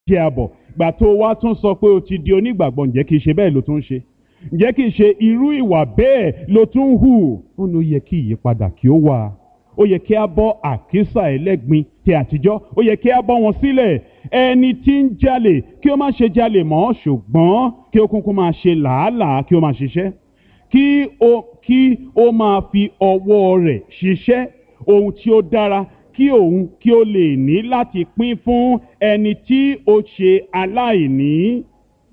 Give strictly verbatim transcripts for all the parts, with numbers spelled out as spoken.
jẹ́ àbọ̀. Gbà tó wá tún sọ pé o ti di onígbàgbọ́, ǹjẹ́ kìí ṣe bẹ́ẹ̀ ló tún ń ṣe? Ǹjẹ́ kìí ṣe irú ìwà bẹ́ẹ̀ ló tún ń hù? Ó ní ó yẹ kí ìyípadà kí ó wà. Ó yẹ kí a bọ́ àkísà ẹlẹ́gbin ti àtijọ́, ó yẹ kí a bọ́ wọn sílẹ̀. Ẹni tí ń jalè kí ó má ṣe jalè mọ́, ṣùgbọ́n kí ó kúnkún máa ṣe làálàá, kí ó máa ṣiṣẹ́, kí ó kí ó máa fi ọwọ́ rẹ̀ ṣiṣẹ́ ohun tí ó dára, kí òun kí ó lè ní láti pín fún ẹni tí ó ṣe aláìní.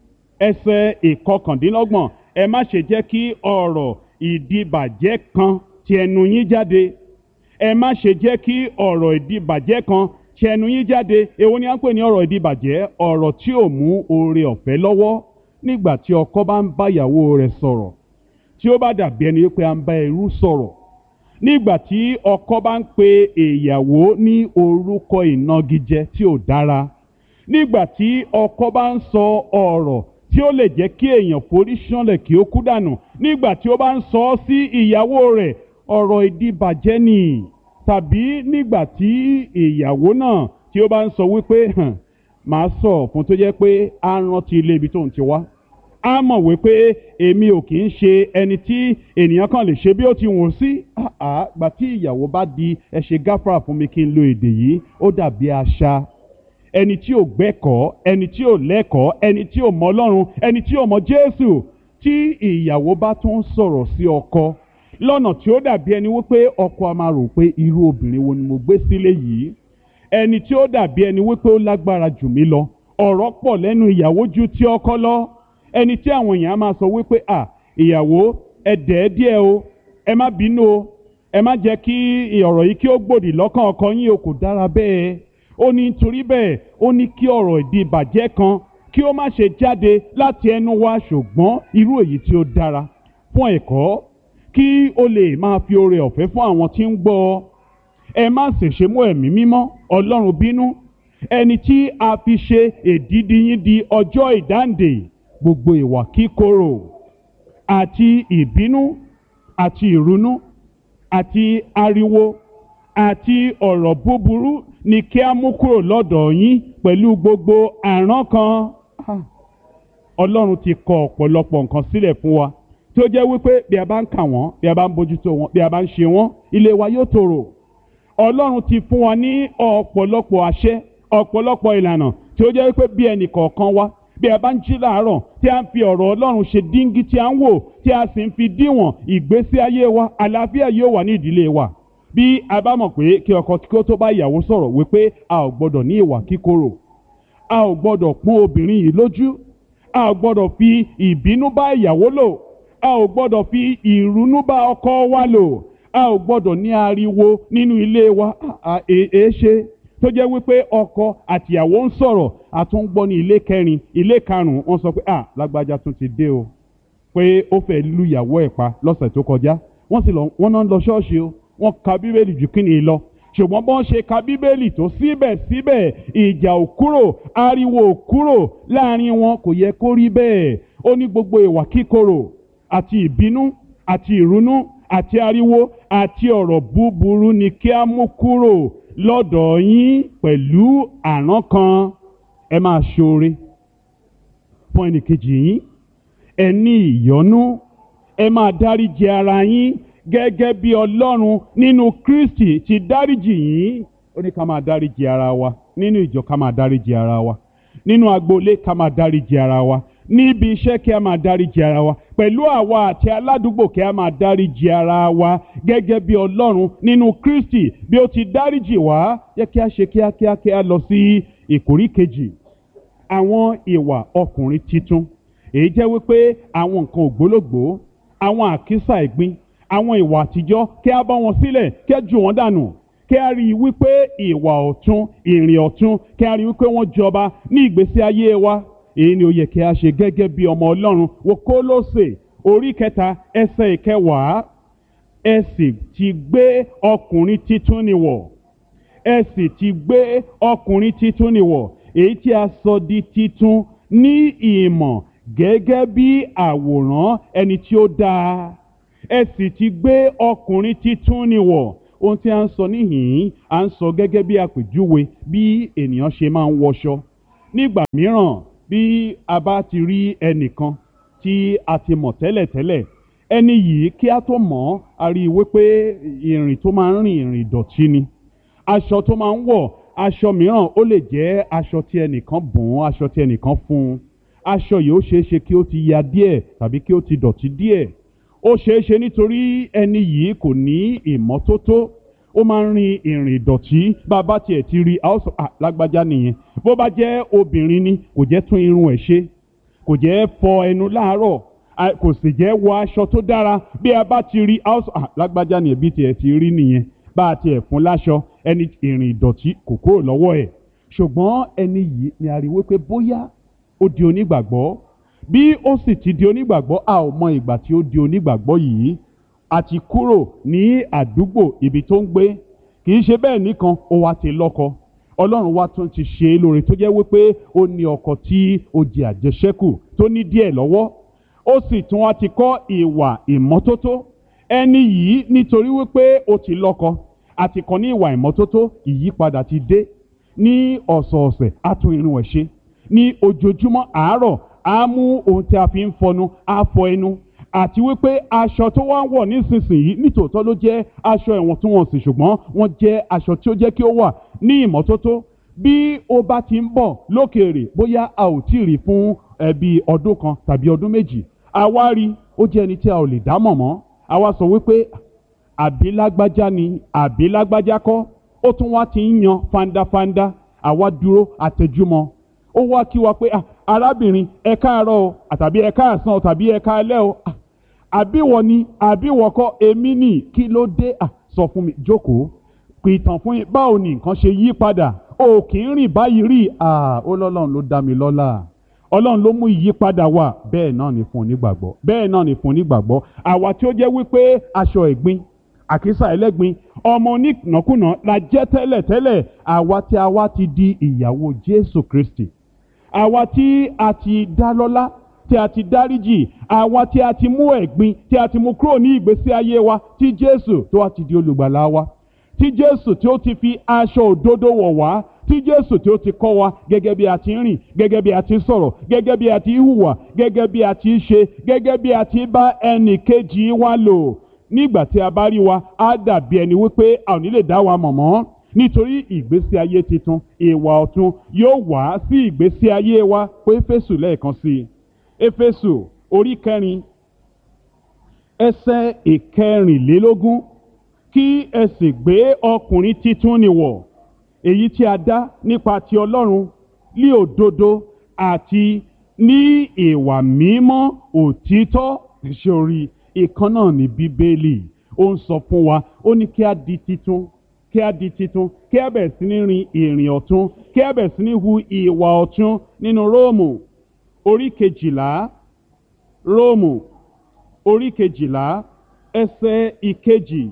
Ẹsẹ̀ ìkọkàndínlọ́gbọ̀n, ẹ má ṣe jẹ́ kí ọ̀rọ̀ ìdìbàjẹ́ kan ti ẹnu yín jáde. Ẹ má ṣe jẹ́ kí ọ̀rọ̀ ìdìbàjẹ́ kan ti ẹnu yín jáde. Èwo ni à ń pè ní ọ̀rọ̀ ìdìbàjẹ́? Ọ̀rọ̀ tí ò mú oore ọ̀fẹ́ lọ́wọ́. Nígbà tí ọkọ bá ń bá ìyàwó rẹ̀ sọ̀rọ̀, tí ó bá dàbí ẹni pé à ń bá ẹrú sọ̀rọ̀. Nígbà tí ọkọ bá ń pe ìyàwó ní orúkọ ìnagijẹ tí ò dára. Nígbà tí ọkọ bá ń sọ ọ̀rọ̀ tí ó lè jẹ́ kí èèyàn forí ṣánlẹ̀ kí ó kú dànù. Nígbà tí ó bá ń sọ ọ́ sí ìyàwó rẹ̀, ọ̀rọ̀ ìdìbàjẹ́ ni. Tàbí nígbà tí ìyàwó náà tí ó bá ń sọ wípé hàn máa sọ fún tó jẹ́ pé á rántí ilé ibi tó ń ti wá. Á mọ̀ wípé èmi ò kì í ṣe ẹni tí ènìyàn kan lè ṣe bí ó ti wùn sí. Àá gbà tí ìyàwó bá di ẹ ṣe gáfárà fún mi kí n lo èdè yìí, ó dàbí àṣà. Ẹni tí ò gbẹ́kọ̀ọ́, ẹni tí ò lẹ́kọ̀ọ́, ẹni tí ò mọ Ọlọ́run, ẹni tí ò mọ Jésù. Tí ìyàwó bá tún sọ̀rọ̀ sí ọkọ lọ́nà tí ó dàbí ẹni wípé ọkọ a máa rò pé irú obìnrin wo ni mo gbé sílé yìí. Ẹni tí ó dàbí ẹni wípé ó lágbára jù mí lọ. Ọ̀rọ̀ pọ̀ lẹ́nu ìyàwó ju ti ọkọ lọ. Ẹni tí àwọn èèyàn á máa sọ wípé à ìyàwó ẹ dẹ̀ díẹ̀ o, ẹ má bínú o, ẹ má jẹ́ kí ọ̀rọ̀ yìí kí ó gbòdì lọ́kàn ọkọ yín o, kò dára bẹ́ẹ̀. Ó ní nítorí bẹ́ẹ̀, ó ní kí ọ̀rọ̀ ìdìbàjẹ́ kan kí ó má ṣe jáde láti ẹnu wa, ṣùgbọ́n irú èyí tí ó dára fún ẹ̀kọ́, kí ó lè máa fi oore ọ̀fẹ́ fún àwọn tí ń gbọ́. Ẹ má sì ṣe mú ẹ̀mí mímọ́ Ọlọ́run bínú, ẹni tí a fi ṣe èdìdì yín di ọjọ́ ìdáǹdè. Gbogbo ìwà kíkorò àti ìbínú àti ìrunú àti ariwo àti ọ̀rọ̀ búburú ni kí a mú kúrò lọ́dọ̀ yín pẹ̀lú gbogbo àrán kan. Ọlọ́run ti kọ ọ̀pọ̀lọpọ̀ nǹkan sílẹ̀ fún wa tí ó jẹ́ wípé bí a bá ń kà wọ́n, bí a bá ń bójútó wọn, bí a bá ń ṣe wọ́n, ilé wa yóò tòrò. Ọlọ́run ti fún wa ní ọ̀pọ̀lọpọ̀ àṣẹ, ọ̀pọ̀lọpọ̀ ìlànà tí ó jẹ́ wípé bí ẹnì kọ̀ọ̀kan wa, bí a bá ń jí láàárọ̀ tí a ń fi ọ̀rọ̀ Ọlọ́run ṣe díngí tí a ń wò, tí a sì ń fi díwọ̀n ìgbésí ayé wa, àlàáfíà yóò wà ní ìdílé wa. Bí a bá mọ̀ pé kí ọkọ kí ó tó bá ìyàwó sọ̀rọ̀ wípé a ò gbọ́dọ̀ ní ìwà kíkorò, a ò gbọ́dọ̀ pọ́n obìnrin yìí lójú, a ò gbọ́dọ̀ fi ìbínú bá ìyàwó lò, a ò gbọ́dọ̀ fi ìrunú bá ọkọ wa lò, a ò gbọ́dọ̀ ní ariwo nínú ilé wa. Èé ṣe tó jẹ́ wípé ọkọ àtìyàwó ń sọ̀rọ̀, a tún gbọ́ ní ilé kẹrin, ilé karùn-ún, wọ́n sọ pé à lágbájá tún ti dé o, pé ó fẹ́ lu ìyàwó ẹ̀ pa lọ́sẹ̀ tó kọjá. Wọ́n sì lọ wọ́n náà ń lọ ṣọ́ọ̀ṣì o, wọ́n ka bíbélì jù kí ni lọ. Ṣùgbọ́n bọ́n ṣe ka bíbélì tó síbẹ̀síbẹ̀ ìjà ò kúrò, ariwo ò kúrò láàrin wọn. Kò yẹ kó rí bẹ́ẹ̀. Ó ní gbogbo ìwà kíkorò àti ìbínú àti ìrunú àti ariwo àti ọ̀rọ̀ búburú ni kí a mú kúrò lọ́dọ̀ yín pẹ̀lú àrán kan. Ẹ máa ṣoore fún ẹnìkejì yín, ẹ ní ìyọ́nú, ẹ máa dáríjì ara yín gẹ́gẹ́ bí Ọlọ́run nínú Kristi ti dáríjì yín. Ó ní ká máa dáríjì ara wa nínú ìjọ, ká máa dáríjì ara wa nínú agboolé, ká máa dáríjì ara wa níbi iṣẹ́, kí a máa dáríjì ara wa pẹ̀lú àwa àti aládùúgbò, kí a máa dáríjì ara wa gẹ́gẹ́ bí Ọlọ́run nínú Kristi bí ó ti dáríjì wá. Yẹ kí a ṣe kíákíá kí a lọ sí ìkórí kejì, àwọn ìwà ọkùnrin titun. Èyí jẹ́ wípé àwọn nǹkan ògbólógbòó, àwọn àkísà ẹ̀gbin, àwọn ìwà àtijọ́, kí a bá wọn sílẹ̀, kí a jù wọ́n dànù, kí a rí i wípé ìwà ọ̀tun, ìrìn ọ̀tun, kí a rí i wípé wọ́n jọba ní ìgbésí ayé wa. Èyí ni ó yẹ kí a ṣe gẹ́gẹ́ bí ọmọ Ọlọ́run. Wo Kólósè orí kẹta ẹsẹ̀ ìkẹwàá. Ẹ sì ti gbé ọkùnrin titun ni wọ̀. Ẹ sì ti gbé ọkùnrin titun ni wọ̀, èyí tí a sọ di titun ní ìmọ̀ gẹ́gẹ́ bí àwòrán ẹni tí ó dáa. Ẹ sì ti gbé ọkùnrin titun ni wọ̀. Ohun tí a ń sọ níhìn-ín, à ń sọ gẹ́gẹ́ bí àpèjúwe bí ènìyàn ṣe máa ń wọṣọ. nígbà mìíràn bí a bá ti rí ẹnìkan tí a ti mọ̀ tẹ́lẹ̀tẹ́lẹ̀, ẹni yìí kí a tó mọ̀ ọ́, a rí i wípé ìrìn tó máa ń rìn ìrìn ìdọ̀tí ni. Aṣọ tó máa ń wọ̀, aṣọ mìíràn ó lè jẹ́ aṣọ tí ẹnìkan bùn ún, aṣọ tí ẹnìkan fún un. Aṣọ yìí ó ṣeé ṣe kí ó ti ya díẹ̀ tàbí kí ó ti dọ̀tí díẹ̀. Ó ṣeé ṣe nítorí ẹni yìí kò ní ìmọ́tótó, ó máa ń rin ìrìn ìdọ̀tí. Bá a bá tiẹ̀ ti rí, a ó sọ, "À, lágbájá nìyẹn." Bó bá jẹ́ obìnrin ni, kò jẹ́ tún irun ẹ̀ ṣe, kò jẹ́ fọ ẹnu láàárọ̀, kò sì jẹ́ wọ aṣọ tó dára. Bí a bá ti rí, a ó sọ, "À, lágbájá nìyẹn." Bí tiẹ̀ ti rí nìyẹn. Bá a tiẹ̀ fún láṣọ, ẹni ìrìn ìdọ̀tí kò kúrò lọ́wọ́ ẹ̀. Ṣùgbọ́n ẹni yìí ni a rí wípé bóyá ó di onígbàgbọ́. Bí ó sì ti di onígbàgbọ́, a ò mọ ìgbà tí ó di onígbàgbọ́ yìí. A ti kúrò ní àdúgbò ibi tó ń gbé. Kì í ṣe bẹ́ẹ̀ nìkan, ó wá ti lọ́kọ. Ọlọ́run wá tún ti ṣe é lóore tó jẹ́ wípé ó ní ọkọ tí ó jẹ àjẹṣẹ́kù tó ní díẹ̀ lọ́wọ́. Ó sì tún wá ti kọ́ ìwà ìmọ́tótó. Ẹni yìí nítorí wípé ó ti lọ́kọ àti kọ́ ní ìwà ìmọ́tótó, ìyípadà ti dé. Ní ọ̀sọ̀ọ̀sẹ̀ á tún irun ẹ̀ ṣe. Ní ojoojúmọ́ àárọ̀ á mú ohun tí a fi ń fọnu á fọ ẹnu. Àti wípé aṣọ tó wá ń wọ̀ nísinsìnyí nítòótọ́ ló jẹ́ aṣọ ìwọ̀ntúnwọ̀nsì, ṣùgbọ́n wọ́n jẹ́ aṣọ tí ó jẹ́ kí ó wà ní ìmọ́tótó. Bí ó bá ti ń bọ̀ lókèèrè, bóyá a ò tí ì rí fún ẹbí ọdún kan tàbí ọdún méjì, a wá rí, ó jẹ́ ẹni tí a ò lè dámọ̀ mọ́. A wá sọ wípé àbí lágbájá ni àbí lágbájá kọ́. Ó tún wá ti ń yan fandafanda. Àwa dúró àtẹjúmọ́. Ó wá kí wa pé, arábìnrin, ẹ káàárọ̀ o, àtàbí ẹ káàsán o, tàbí ẹ káalẹ́ o. Àbí wọ ni àbí wọ kọ́, èmi ni, kí ló dé? Sọ fún mi, jókòó, pìtàn fún yín, báwo ni nǹkan ṣe yí padà? O kì í rìn báyìí rí. Ó lọ́lọ́run ló dá mi lọ́lá. Ọlọ́run ló mú ìyípadà wá. Bẹ́ẹ̀ náà ni fún onígbàgbọ́. Bẹ́ẹ̀ náà ni fún onígbàgbọ́. Àwa tí ó jẹ́ wípé aṣọ ẹ̀gbin, àkísà ẹlẹ́gbin, ọmọ onínàkúnà la jẹ́ tẹ́lẹ̀tẹ́lẹ̀. Àwa tí a wá ti di ìyàwó Jésù Kristi. Àwa tí a ti dá lọ́lá, tí a ti dáríjì, àwa tí a ti mú ẹ̀gbin, tí a ti mú kúrò ní ìgbésí ayé wa, tí Jésù tó wá ti di olùgbàlà wa, tí Jésù tí ó ti fi aṣọ òdodo wọ̀ wá, tí Jésù tí ó ti kọ́ wa gẹ́gẹ́ bí a ti ń rìn, gẹ́gẹ́ bí a ti ń sọ̀rọ̀, gẹ́gẹ́ bí a ti ń hùwà, gẹ́gẹ́ bí a ti ń ṣe, gẹ́gẹ́ bí a ti bá ẹnì kejì wa lò. Nígbà tí a bá rí wa, á dàbí ẹni wípé a ò ní lè dá wa mọ̀ mọ́. Nítorí ìgbésí ayé titun, ìwà ọ̀tun yóò wá sí ìgbésí ayé wa. Pé Éfésù lẹ́ẹ̀kan sí i. Éfésù orí kẹrin ẹsẹ̀ ìkẹrìnlélógún. Kí ẹ sì gbé ọkùnrin titun nì wọ̀, èyí tí a dá nípa ti Ọlọ́run ní òdodo àti ní ìwà mímọ́ òtítọ́. Ṣé orí ìkan náà ní Bíbélì? Ó ń sọ fún wa, ó ní kí a di titun, kí a di titun, kí a bẹ̀rẹ̀ sí ní rin ìrìn ọ̀tun, kí a bẹ̀rẹ̀ sí ní hu ìwà ọ̀tun nínú Róòmù orí kejìlá. Róòmù orí kejìlá ẹsẹ̀ ìkejì.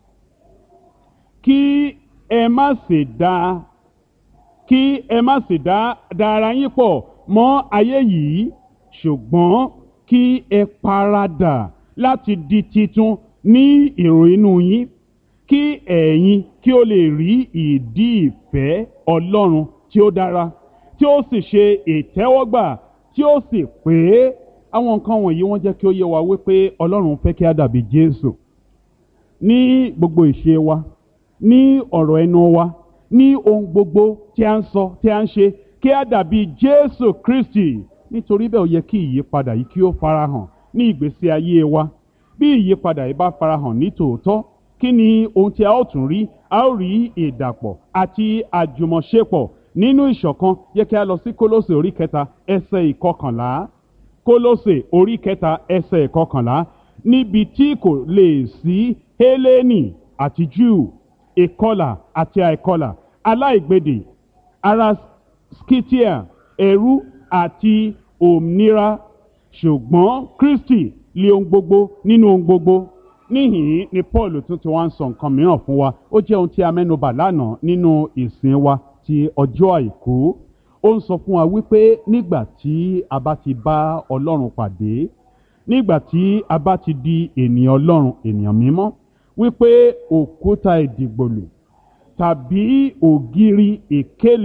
Kí ẹ má sì dá kí ẹ má sì dá dá ara yín pọ̀ mọ́ ayé yìí, ṣùgbọ́n kí ẹ paradà láti di titun ní èrò inú yín, kí ẹ̀yin kí ó lè rí ìdí ìfẹ́ Ọlọ́run tí ó dára, tí ó sì ṣe ìtẹ́wọ́gbà, tí ó sì pé. Àwọn nǹkan wọ̀nyí wọ́n jẹ́ kí ó yé wa wípé Ọlọ́run fẹ́ kí a dàbí Jésù ní gbogbo ìṣe wa, ní ọ̀rọ̀ ẹnu wa, ní ohun gbogbo tí a ń sọ, tí a ń ṣe, kí a dàbí Jésù Kristi. Nítorí bẹ́ẹ̀ ó yẹ kí ìyípadà yìí kí ó farahàn ní ìgbésí ayé wa. Bí ìyípadà yìí bá farahàn ní tòótọ́, kí ni ohun tí a ó tún rí? A ó rí ìdàpọ̀ àti àjùmọ̀ṣepọ̀ nínú ìṣọ̀kan. Yẹ kí a lọ sí Kólósè orí kẹta ẹsẹ̀ ìkọkànlá. Kólósè orí kẹta ẹsẹ̀ ìkọkànlá. Níbi tí kò lè sí Hélénì àti Júù, ìkọlà àti àìkọlà, aláìgbèdè, ará Scythia, ẹrú àti òmìnira, ṣùgbọ́n Kristi lé ohun gbogbo nínú ohun gbogbo. Níhìn ni Paul tún ti wá ń sọ nǹkan mìíràn fún wa. Ó jẹ́ ohun tí a mẹ́nubà lánàá nínú ìsìn wa ti ọjọ́ àìkú. Ó ń sọ fún wa wípé nígbà tí a bá ti bá Ọlọ́run pàdé, nígbà tí a bá ti di ènìyàn Ọlọ́run, ènìyàn mímọ́, wípé òkúta ìdìgbòlù tàbí ògiri ìkélé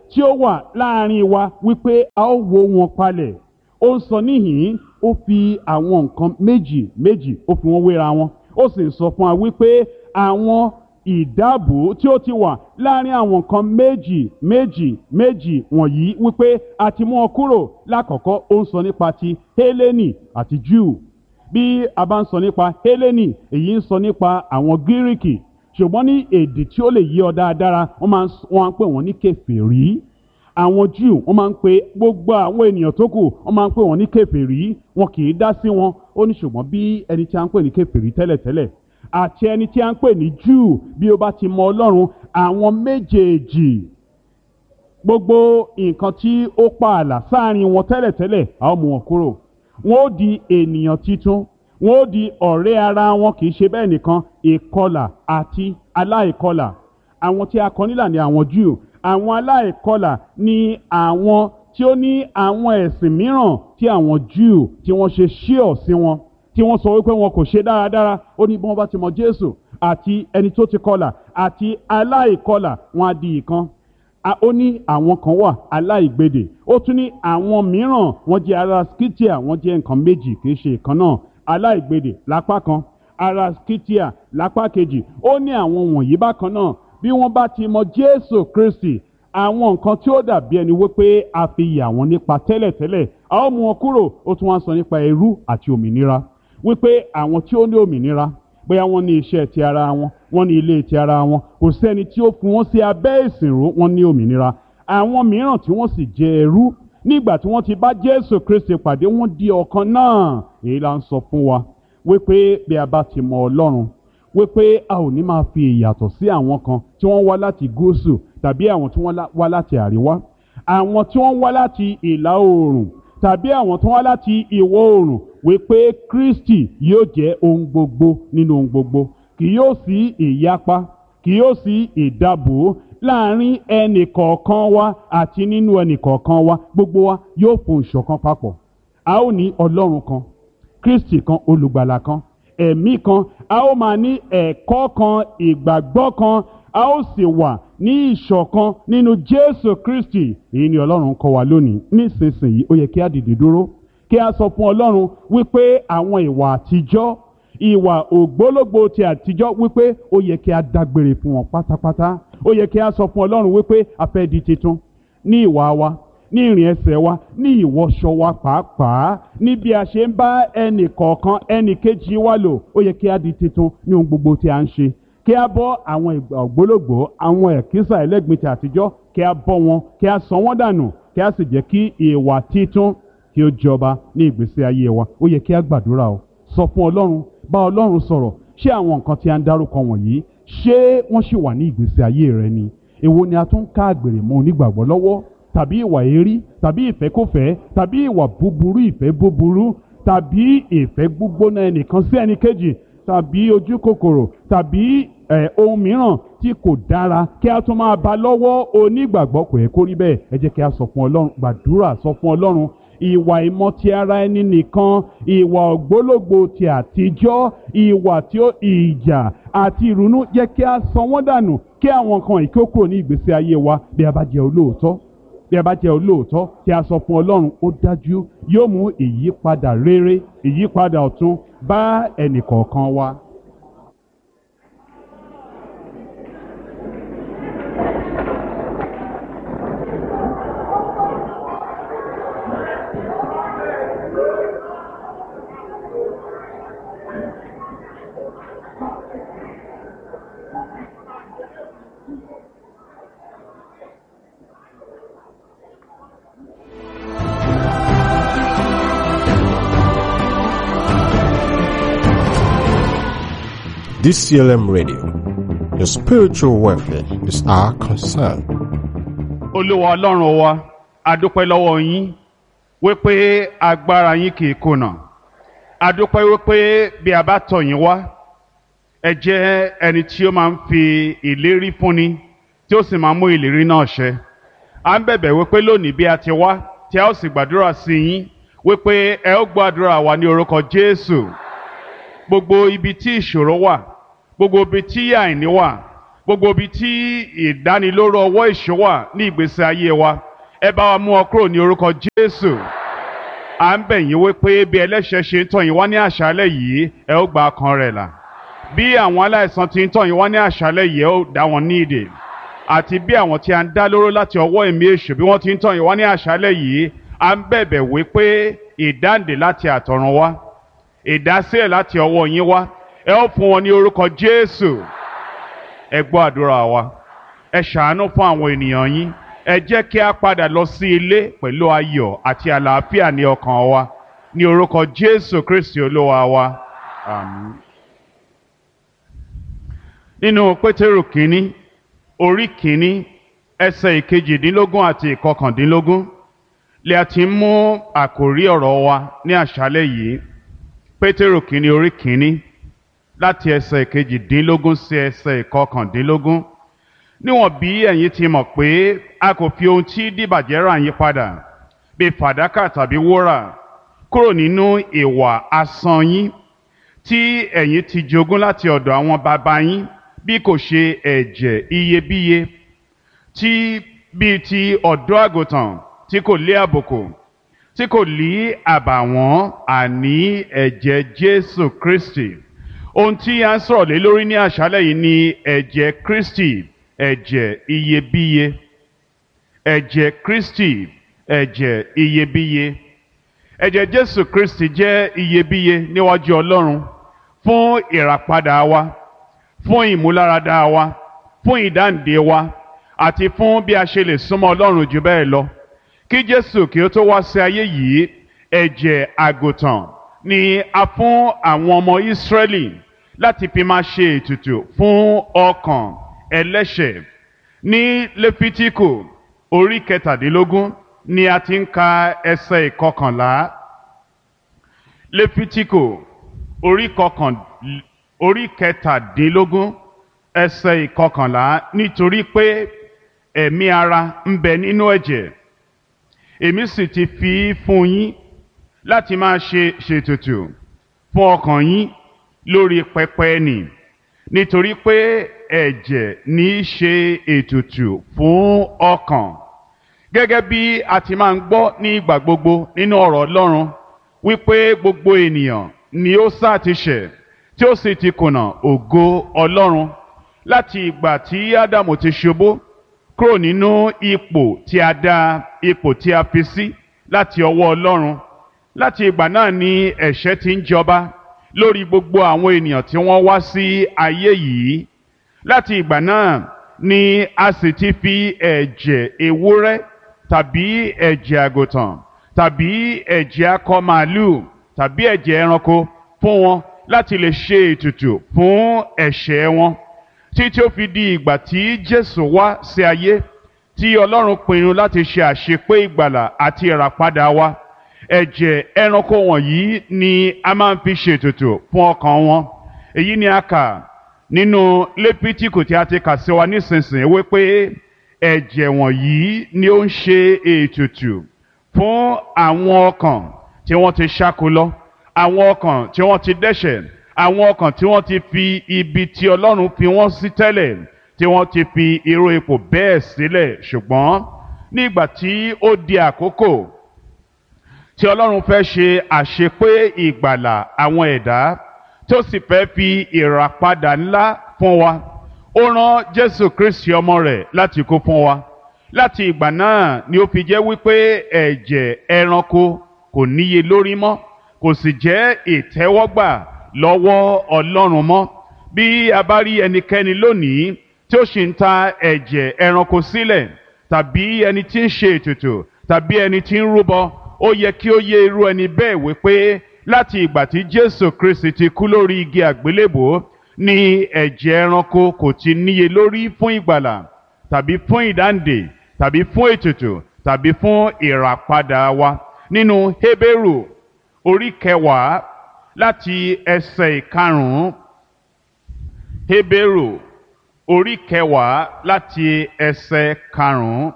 tí ó wà láàrin wa wípé a ó wó wọn palẹ̀. Ó ń sọ níhìn-ín, ó fi àwọn nǹkan méjì méjì ó fi wọ́n wéra wọn. Ó sì ń sọ fún wa wípé àwọn ìdáàbò tí ó ti wà láàrin àwọn nǹkan méjì méjì méjì wọ̀nyí wípé a ti mú wọn kúrò. Lákọ̀ọ́kọ́ ó ń sọ nípa ti Hélénì àti Júù. Bí a bá ń sọ nípa Hélénì, èyí ń sọ nípa àwọn Gíríkì. Ṣùgbọ́n ní èdè tí ó lè yí ọ dáadáa, wọ́n máa ń pè wọ́n ní kèfèrí. Àwọn Júù wọ́n máa ń pe gbogbo àwọn ènìyàn tó kù, wọ́n máa ń pè wọ́n ní kèfèrí. Wọn kì í dá sí wọn. Ó ní ṣùgbọ́n bí ẹni tí a ń pè ní kèfèrí tẹ́lẹ̀tẹ́lẹ̀ àti ẹni tí a ń pè ní Júù, bí ó bá ti mọ Ọlọ́run, àwọn méjèèjì, gbogbo nǹkan tí ó pààlà sáàrin wọn tẹ́lẹ̀tẹ́lẹ̀, a ó mú wọn kúrò. Wọn ó di ènìyàn titun, wọn ó di ọ̀rẹ́ ara wọn. Kì í ṣe bẹ́ẹ̀ nìkan, ìkọlà àti aláìkọlà. Àwọn tí a kọ nílà ni àwọn Júù. Àwọn aláìkọlà ni àwọn tí ó ní àwọn ẹ̀sìn mìíràn tí àwọn Júù tí wọ́n ṣe ṣíọ̀ sí wọn, tí wọ́n sọ wípé wọn kò ṣe dáradára. Ó ní bí wọ́n bá ti mọ Jésù àti ẹni tó ti kọlà àti aláìkọlà, wọn á di ìkan. Ó ní àwọn kan wà aláìgbèdè. Ó tún ní àwọn mìíràn wọ́n jẹ́ ará Scythia, wọ́n jẹ́ nǹkan méjì kì í ṣe ìkan náà. Aláìgbèdè lápá kan, ará Scythia lápá kejì. Ó ní àwọn wọ̀nyí bákan náà, bí wọ́n bá ti mọ Jésù Kristi, àwọn nǹkan tí ó dàbí ẹni wípé a fi yà wọ́n nípa tẹ́lẹ̀tẹ́lẹ̀, a ó mú wọn kúrò. Ó tún wá sọ nípa ẹrú àti òmìnira, wípé àwọn tí ó ní òmìnira, bóyá wọ́n ní iṣẹ́ ti ara wọn, wọ́n ní ilé ti ara wọn, kò sẹ́ni tí ó fi wọ́n sí abẹ́ ìsìnrú, wọ́n ní òmìnira. Àwọn mìíràn tí wọ́n sì jẹ́ ẹrú, nígbà tí wọ́n ti bá Jésù Kristi pàdé, wọ́n di ọ̀kan náà. Èyí la ń sọ fún wa wípé bí a bá ti mọ Ọlọ́run, wípé a ò ní máa fi ìyàtọ̀ sí àwọn kan tí wọ́n wá láti gúúsù tàbí àwọn tí wọ́n wá láti àríwá, àwọn tí wọ́n wá láti ìlà oòrùn tàbí àwọn tí wọ́n wá láti ìwọ̀ oòrùn, wípé Kristi yóò jẹ́ ohun gbogbo nínú ohun gbogbo. Kì yóò sí ìyapa, kì yóò sí ìdàbò láàrin ẹnì kọ̀ọ̀kan wa àti nínú ẹnì kọ̀ọ̀kan wa. Gbogbo wa yóò fohùn ṣọ̀kan papọ̀. A ó ní Ọlọ́run kan, Kristi kan, olùgbàlà kan, ẹ̀mí kan. A ó máa ní ẹ̀kọ́ kan, ìgbàgbọ́ kan. A ó sì wà ní ìṣọ̀kan nínú Jésù Kristi. Èyí ni Ọlọ́run kọ́ wa lónìí. Nísinsìnyí ó yẹ kí a dìde dúró, kí a sọ fún Ọlọ́run wípé àwọn ìwà àtijọ́, ìwà ògbólógbò ti àtijọ́, wípé ó yẹ kí a dágbére fún wọn pátápátá. Ó yẹ kí a sọ fún Ọlọ́run wípé a fẹ́ di titun ní ìwà wa, ní ìrìn ẹsẹ̀ wa, ní ìwọṣọ wa pàápàá, ní bí a ṣe ń bá ẹnì kọ̀ọ̀kan ẹnì kejì wa lò. Ó yẹ kí a di titun ní ohun gbogbo tí a ń ṣe. Kí a bọ́ àwọn ìgbà ògbólógbò, àwọn ẹ̀kísà ẹlẹ́gbin ti àtijọ́, kí a bọ́ wọn, kí a sọ wọ́n dànù, kí a sì jẹ́ kí ìwà titun kí ó jọba ní ìgbésí ayé wa. Ó yẹ kí a gbàdúrà o, sọ fún Ọlọ́run, bá Ọlọ́run sọ̀rọ̀. Ṣé àwọn nǹkan tí a ń dárúkọ wọ̀nyí, ṣé wọ́n ṣì wà ní ìgbésí ayé rẹ ni? Èwo ni a tún ká àgbèrè mọ́ onígbàgbọ́ lọ́wọ́? Tàbí ìwà èérí, tàbí ìfẹ́kúfẹ̀ẹ́, tàbí ìwà búburú, ìfẹ́ búburú, tàbí ìfẹ́ gbígbóná ẹnìkan sí ẹnìkejì, tàbí ojú kòkòrò, tàbí ohun mìíràn tí kò dára kí a tún máa bá lọ́wọ́ onígbàgbọ́. Kò yẹ kó rí bẹ́ẹ̀. Ẹ jẹ́ kí a sọ fún Ọlọ́run, gbàdúrà, sọ fún Ọlọ́run. Ìwà ìmọ̀ ti ara ẹni nìkan, ìwà ògbólógbò ti àtijọ́, ìwà tí ó ìjà àti ìrunú, jẹ́ kí a sọ wọ́n dànù, kí àwọn kan ìkókò ní ìgbésí ayé wa. Bí a bá jẹ́ olóòótọ́, bí a bá jẹ́ olóòótọ́, kí a sọ fún Ọlọ́run, ó dájú yóò mú ìyípadà rere, ìyípadà ọ̀tun bá ẹnì kọ̀ọ̀kan wa. D C L M Radio, your spiritual welfare is our concern. Olúwa Ọlọ́run wa, a dúpẹ́ lọ́wọ́ yín wípé agbára yín kì í kùnà. A dúpẹ́ wípé bí a bá tọ̀ yín wá, ẹ jẹ́ ẹni tí ó máa ń fi ìlérí fúnni tí ó sì máa mú ìlérí náà ṣẹ. À ń bẹ̀bẹ̀ wípé lónìí bí a ti wá, tí a ó sì gbàdúrà sí yín wípé ẹ ó gbọ́ àdúrà wa ní orúkọ Jésù. Gbogbo ibi tí ìṣòro wà, gbogbo ibi tí àìní wà, gbogbo ibi tí ìdánilóró ọwọ́ èṣù wà ní ìgbésí ayé wa ẹ bá wa mú ọ kúrò ní orúkọ Jésù. À ń bẹ̀ yín wípé bí ẹlẹ́ṣẹ̀ ṣe ń tọ̀ yín wá ní àṣálẹ́ yìí ẹ ó gba ọkàn rẹ̀ là. Bí àwọn aláìsàn ti ń tọ̀ yín wá ní àṣálẹ́ yìí ẹ ó dá wọn ní ìdè. Àti bí àwọn tí a ń dá lóró láti ọwọ́ ẹ̀mí èṣù bí wọ́n ti ń tọ̀ yín wá ní àṣálẹ́ yìí à ń bẹ̀bẹ̀ wípé ìdáǹdè láti àtọ̀run wá, ìdásílẹ̀ láti ọwọ́ yín wá ẹ ó fún wọn ní orúkọ Jésù. Ẹ gbọ́ àdúrà wa, ẹ ṣàánú fún àwọn ènìyàn yín, ẹ jẹ́ kí a padà lọ sí ilé pẹ̀lú ayọ̀ àti àlàáfíà ní ọkàn wa ní orúkọ Jésù Kristi Olúwa wa. Àmín. Nínú Pétérù kínní orí kínní ẹsẹ̀ ìkejìdínlógún àti ìkọkàndínlógún lè a ti mú àkòrí ọ̀rọ̀ wa ní àṣálẹ́ yìí. Pétérù kínní orí kínní láti ẹsẹ̀ ìkejìdínlógún sí ẹsẹ̀ ìkọkàndínlógún. Níwọ̀n bí ẹ̀yin ti mọ̀ pé a kò fi ohun tí dìbàjẹ́ rà yín padà bí fàdákà tàbí wúrà kúrò nínú ìwà asán yín tí ẹ̀yin ti jogún láti ọ̀dọ̀ àwọn baba yín bí kò ṣe ẹ̀jẹ̀ iyebíye tí bíi ti ọ̀dọ́ àgùntàn tí kò lé àbùkù tí kò lé àbàwọ́n àní ẹ̀jẹ̀ Jésù Kristi. Ohun tí a ń sọ̀rọ̀ lé lórí ní àṣálẹ́ yìí ni ẹ̀jẹ̀ Kristi, ẹ̀jẹ̀ iyebíye. Ẹ̀jẹ̀ Kristi, ẹ̀jẹ̀ iyebíye. Ẹ̀jẹ̀ Jésù Kristi jẹ́ iyebíye níwájú Ọlọ́run fún ìràpadà wa, fún ìmúláradá wa, fún ìdáǹdè wa àti fún bí a ṣe lè súnmọ́ Ọlọ́run jù bẹ́ẹ̀ lọ. Kí Jésù kí ó tó wá sí ayé yìí, ẹ̀jẹ̀ àgùntàn ni a fún àwọn ọmọ Ísírẹ́lì láti fi máa ṣe ètùtù fún ọkàn ẹlẹ́ṣẹ̀. Ní Léfítíkù orí kẹtàdínlógún ni a ti ń ka ẹsẹ̀ ìkọkànlá. Léfítíkù orí kọkàn orí kẹtàdínlógún ẹsẹ̀ ìkọkànlá nítorí pé ẹ̀mí ara ń bẹ nínú ẹ̀jẹ̀, èmi sì ti fi fún yín láti máa ṣe ṣètùtù fún ọkàn yín lórí pẹpẹ nì, nítorí pé ẹ̀jẹ̀ ní í ṣe ètùtù fún ọkàn. Gẹ́gẹ́ bí a ti máa ń gbọ́ ní ìgbà gbogbo nínú ọ̀rọ̀ Ọlọ́run wípé gbogbo ènìyàn ni ó sá ti ṣẹ̀ tí ó sì ti kùnà ògo Ọlọ́run láti ìgbà tí Ádámù ti ṣubú kúrò nínú ipò tí a dá, ipò tí a fi sí láti ọwọ́ Ọlọ́run. Láti ìgbà náà ni ẹ̀ṣẹ̀ ti ń jọba lórí gbogbo àwọn ènìyàn tí wọ́n wá sí ayé yìí. Láti ìgbà náà ni a sì ti fi ẹ̀jẹ̀ ewúrẹ́ tàbí ẹ̀jẹ̀ àgùntàn tàbí ẹ̀jẹ̀ akọ màálù tàbí ẹ̀jẹ̀ ẹranko fún wọn láti lè ṣe ètùtù fún ẹ̀ṣẹ̀ wọn, títí ó fi di ìgbà tí Jésù wá sí ayé, tí Ọlọ́run pinnu láti ṣe àṣepé ìgbàlà àti ìràpadà wa. Ẹ̀jẹ̀ ẹranko wọ̀nyí ni a máa ń fi ṣètùtù fún ọkàn wọn. Èyí ni a kà nínú Léfítíkù tí a ti kà sí wa nísinsìnyí wípé ẹ̀jẹ̀ wọ̀nyí ni ó ń ṣe ètùtù fún àwọn ọkàn tí wọ́n ti ṣáko lọ, àwọn ọkàn tí wọ́n ti dẹ́ṣẹ̀, àwọn ọkàn tí wọ́n ti fi ibi tí Ọlọ́run fi wọ́n sí tẹ́lẹ̀, tí wọ́n ti fi irú ipò bẹ́ẹ̀ sílẹ̀. Ṣùgbọ́n nígbà tí ó di àkókò tí Ọlọ́run fẹ́ ṣe àṣepé ìgbàlà àwọn ẹ̀dá, tí ó sì fẹ́ fi ìràpadà ńlá fún wa, ó rán Jésù Kristi ọmọ rẹ̀ láti kú fún wa. Láti ìgbà náà ni ó fi jẹ́ wípé ẹ̀jẹ̀ ẹranko kò níye lórí mọ́, kò sì jẹ́ ìtẹ́wọ́gbà lọ́wọ́ Ọlọ́run mọ́. Bí a bá rí ẹnikẹ́ni lónìí tí ó sì ń ta ẹ̀jẹ̀ ẹranko sílẹ̀, tàbí ẹni tí ń ṣe ètùtù, tàbí ẹni tí ń rúbọ, ó yẹ kí ó yé irú ẹni bẹ́ẹ̀ wípé láti ìgbà tí Jésù Kristi ti kú lórí igi àgbélébùú ni ẹ̀jẹ̀ ẹranko kò ti níye lórí fún ìgbàlà tàbí fún ìdáǹdè tàbí fún ètùtù tàbí fún ìràpadà wa. Nínú Hébérù orí kẹwàá láti ẹsẹ̀ ìkarùn-ún, Hébérù orí kẹwàá láti ẹsẹ̀ karùn-ún.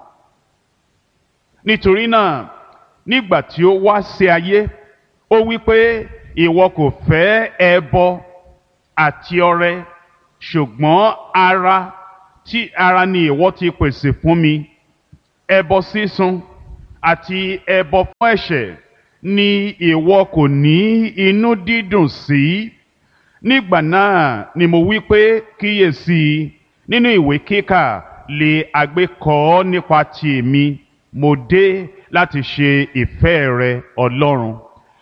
Nítorí náà nígbà tí ó wá sí ayé, ó wí pé ìwọ kò fẹ́ ẹbọ àti ọrẹ, ṣùgbọ́n ara tí ara ni ìwọ ti pèsè fún mi, ẹbọ sísun àti ẹbọ fún ẹ̀ṣẹ̀ ni ìwọ kò ní inú dídùn sí. Nígbà náà ni mo wí pé kíyèsí, nínú ìwé kíkà lè àgbékọ nípa ti èmi, mo dé láti ṣe ìfẹ́ rẹ Ọlọ́run.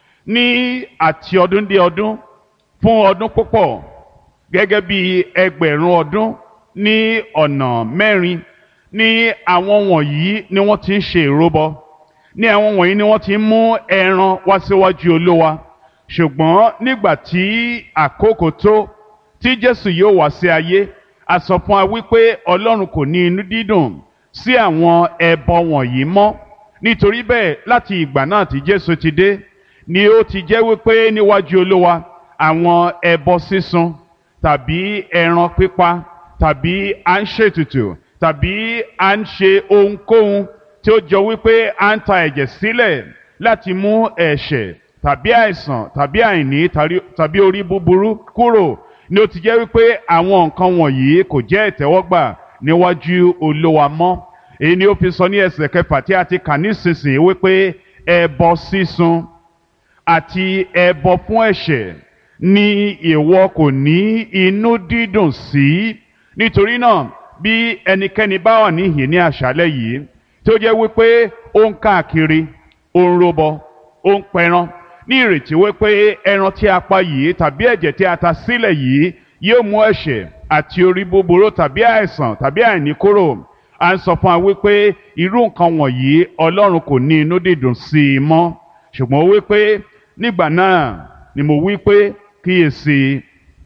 Ní àti ọdún dé ọdún, fún ọdún púpọ̀, gẹ́gẹ́ bí ẹgbẹ̀rún ọdún ní ọ̀nà mẹ́rin, ní àwọn wọ̀nyí ni wọ́n ti ń ṣe ìrúbọ, ní àwọn wọ̀nyí ni wọ́n ti ń mú ẹran wá síwájú Olúwa. Ṣùgbọ́n nígbà tí àkókò tó tí Jésù yóò wá sí ayé, a sọ fún wa wípé Ọlọ́run kò ní inú dídùn sí àwọn ẹbọ wọ̀nyí mọ́. Nítorí bẹ́ẹ̀, láti ìgbà náà tí Jésù ti dé ni ó ti jẹ́ wípé níwájú Olúwa àwọn ẹbọ sísun tàbí ẹran pípa tàbí à ń ṣètùtù tàbí à ń ṣe ohunkóhun tí ó jọ wípé à ń ta ẹ̀jẹ̀ sílẹ̀ láti mú ẹ̀ṣẹ̀ tàbí àìsàn tàbí àìní tàbí orí búburú kúrò, ni ó ti jẹ́ wípé àwọn nǹkan wọ̀nyí kò jẹ́ ìtẹ́wọ́gbà níwájú Olúwa mọ́. Èyí ni ó fi sọ ní ẹsẹ̀ kẹfà tí a ti kà nísinsìnyí wípé ẹbọ sísun àti ẹbọ fún ẹ̀ṣẹ̀ ni ìwọ kò ní inú dídùn sí. Nítorí náà, bí ẹnikẹ́ni bá wà níhìn ní àṣálẹ́ yìí tí ó jẹ́ wípé ó ń káàkiri, ó ń rúbọ, ó ń pẹran ní ìrètí wípé ẹran tí a pa yìí tàbí ẹ̀jẹ̀ tí a ta sílẹ̀ yìí yóò mú ẹ̀ṣẹ̀ àti orí búburú tàbí àìsàn tàbí àìní kúrò, à ń sọ fún wa wípé irú nǹkan wọ̀nyí Ọlọ́run kò ní inú dídùn sí i mọ́. Ṣùgbọ́n ó wípé nígbà náà ni mo wípé kíyèsí,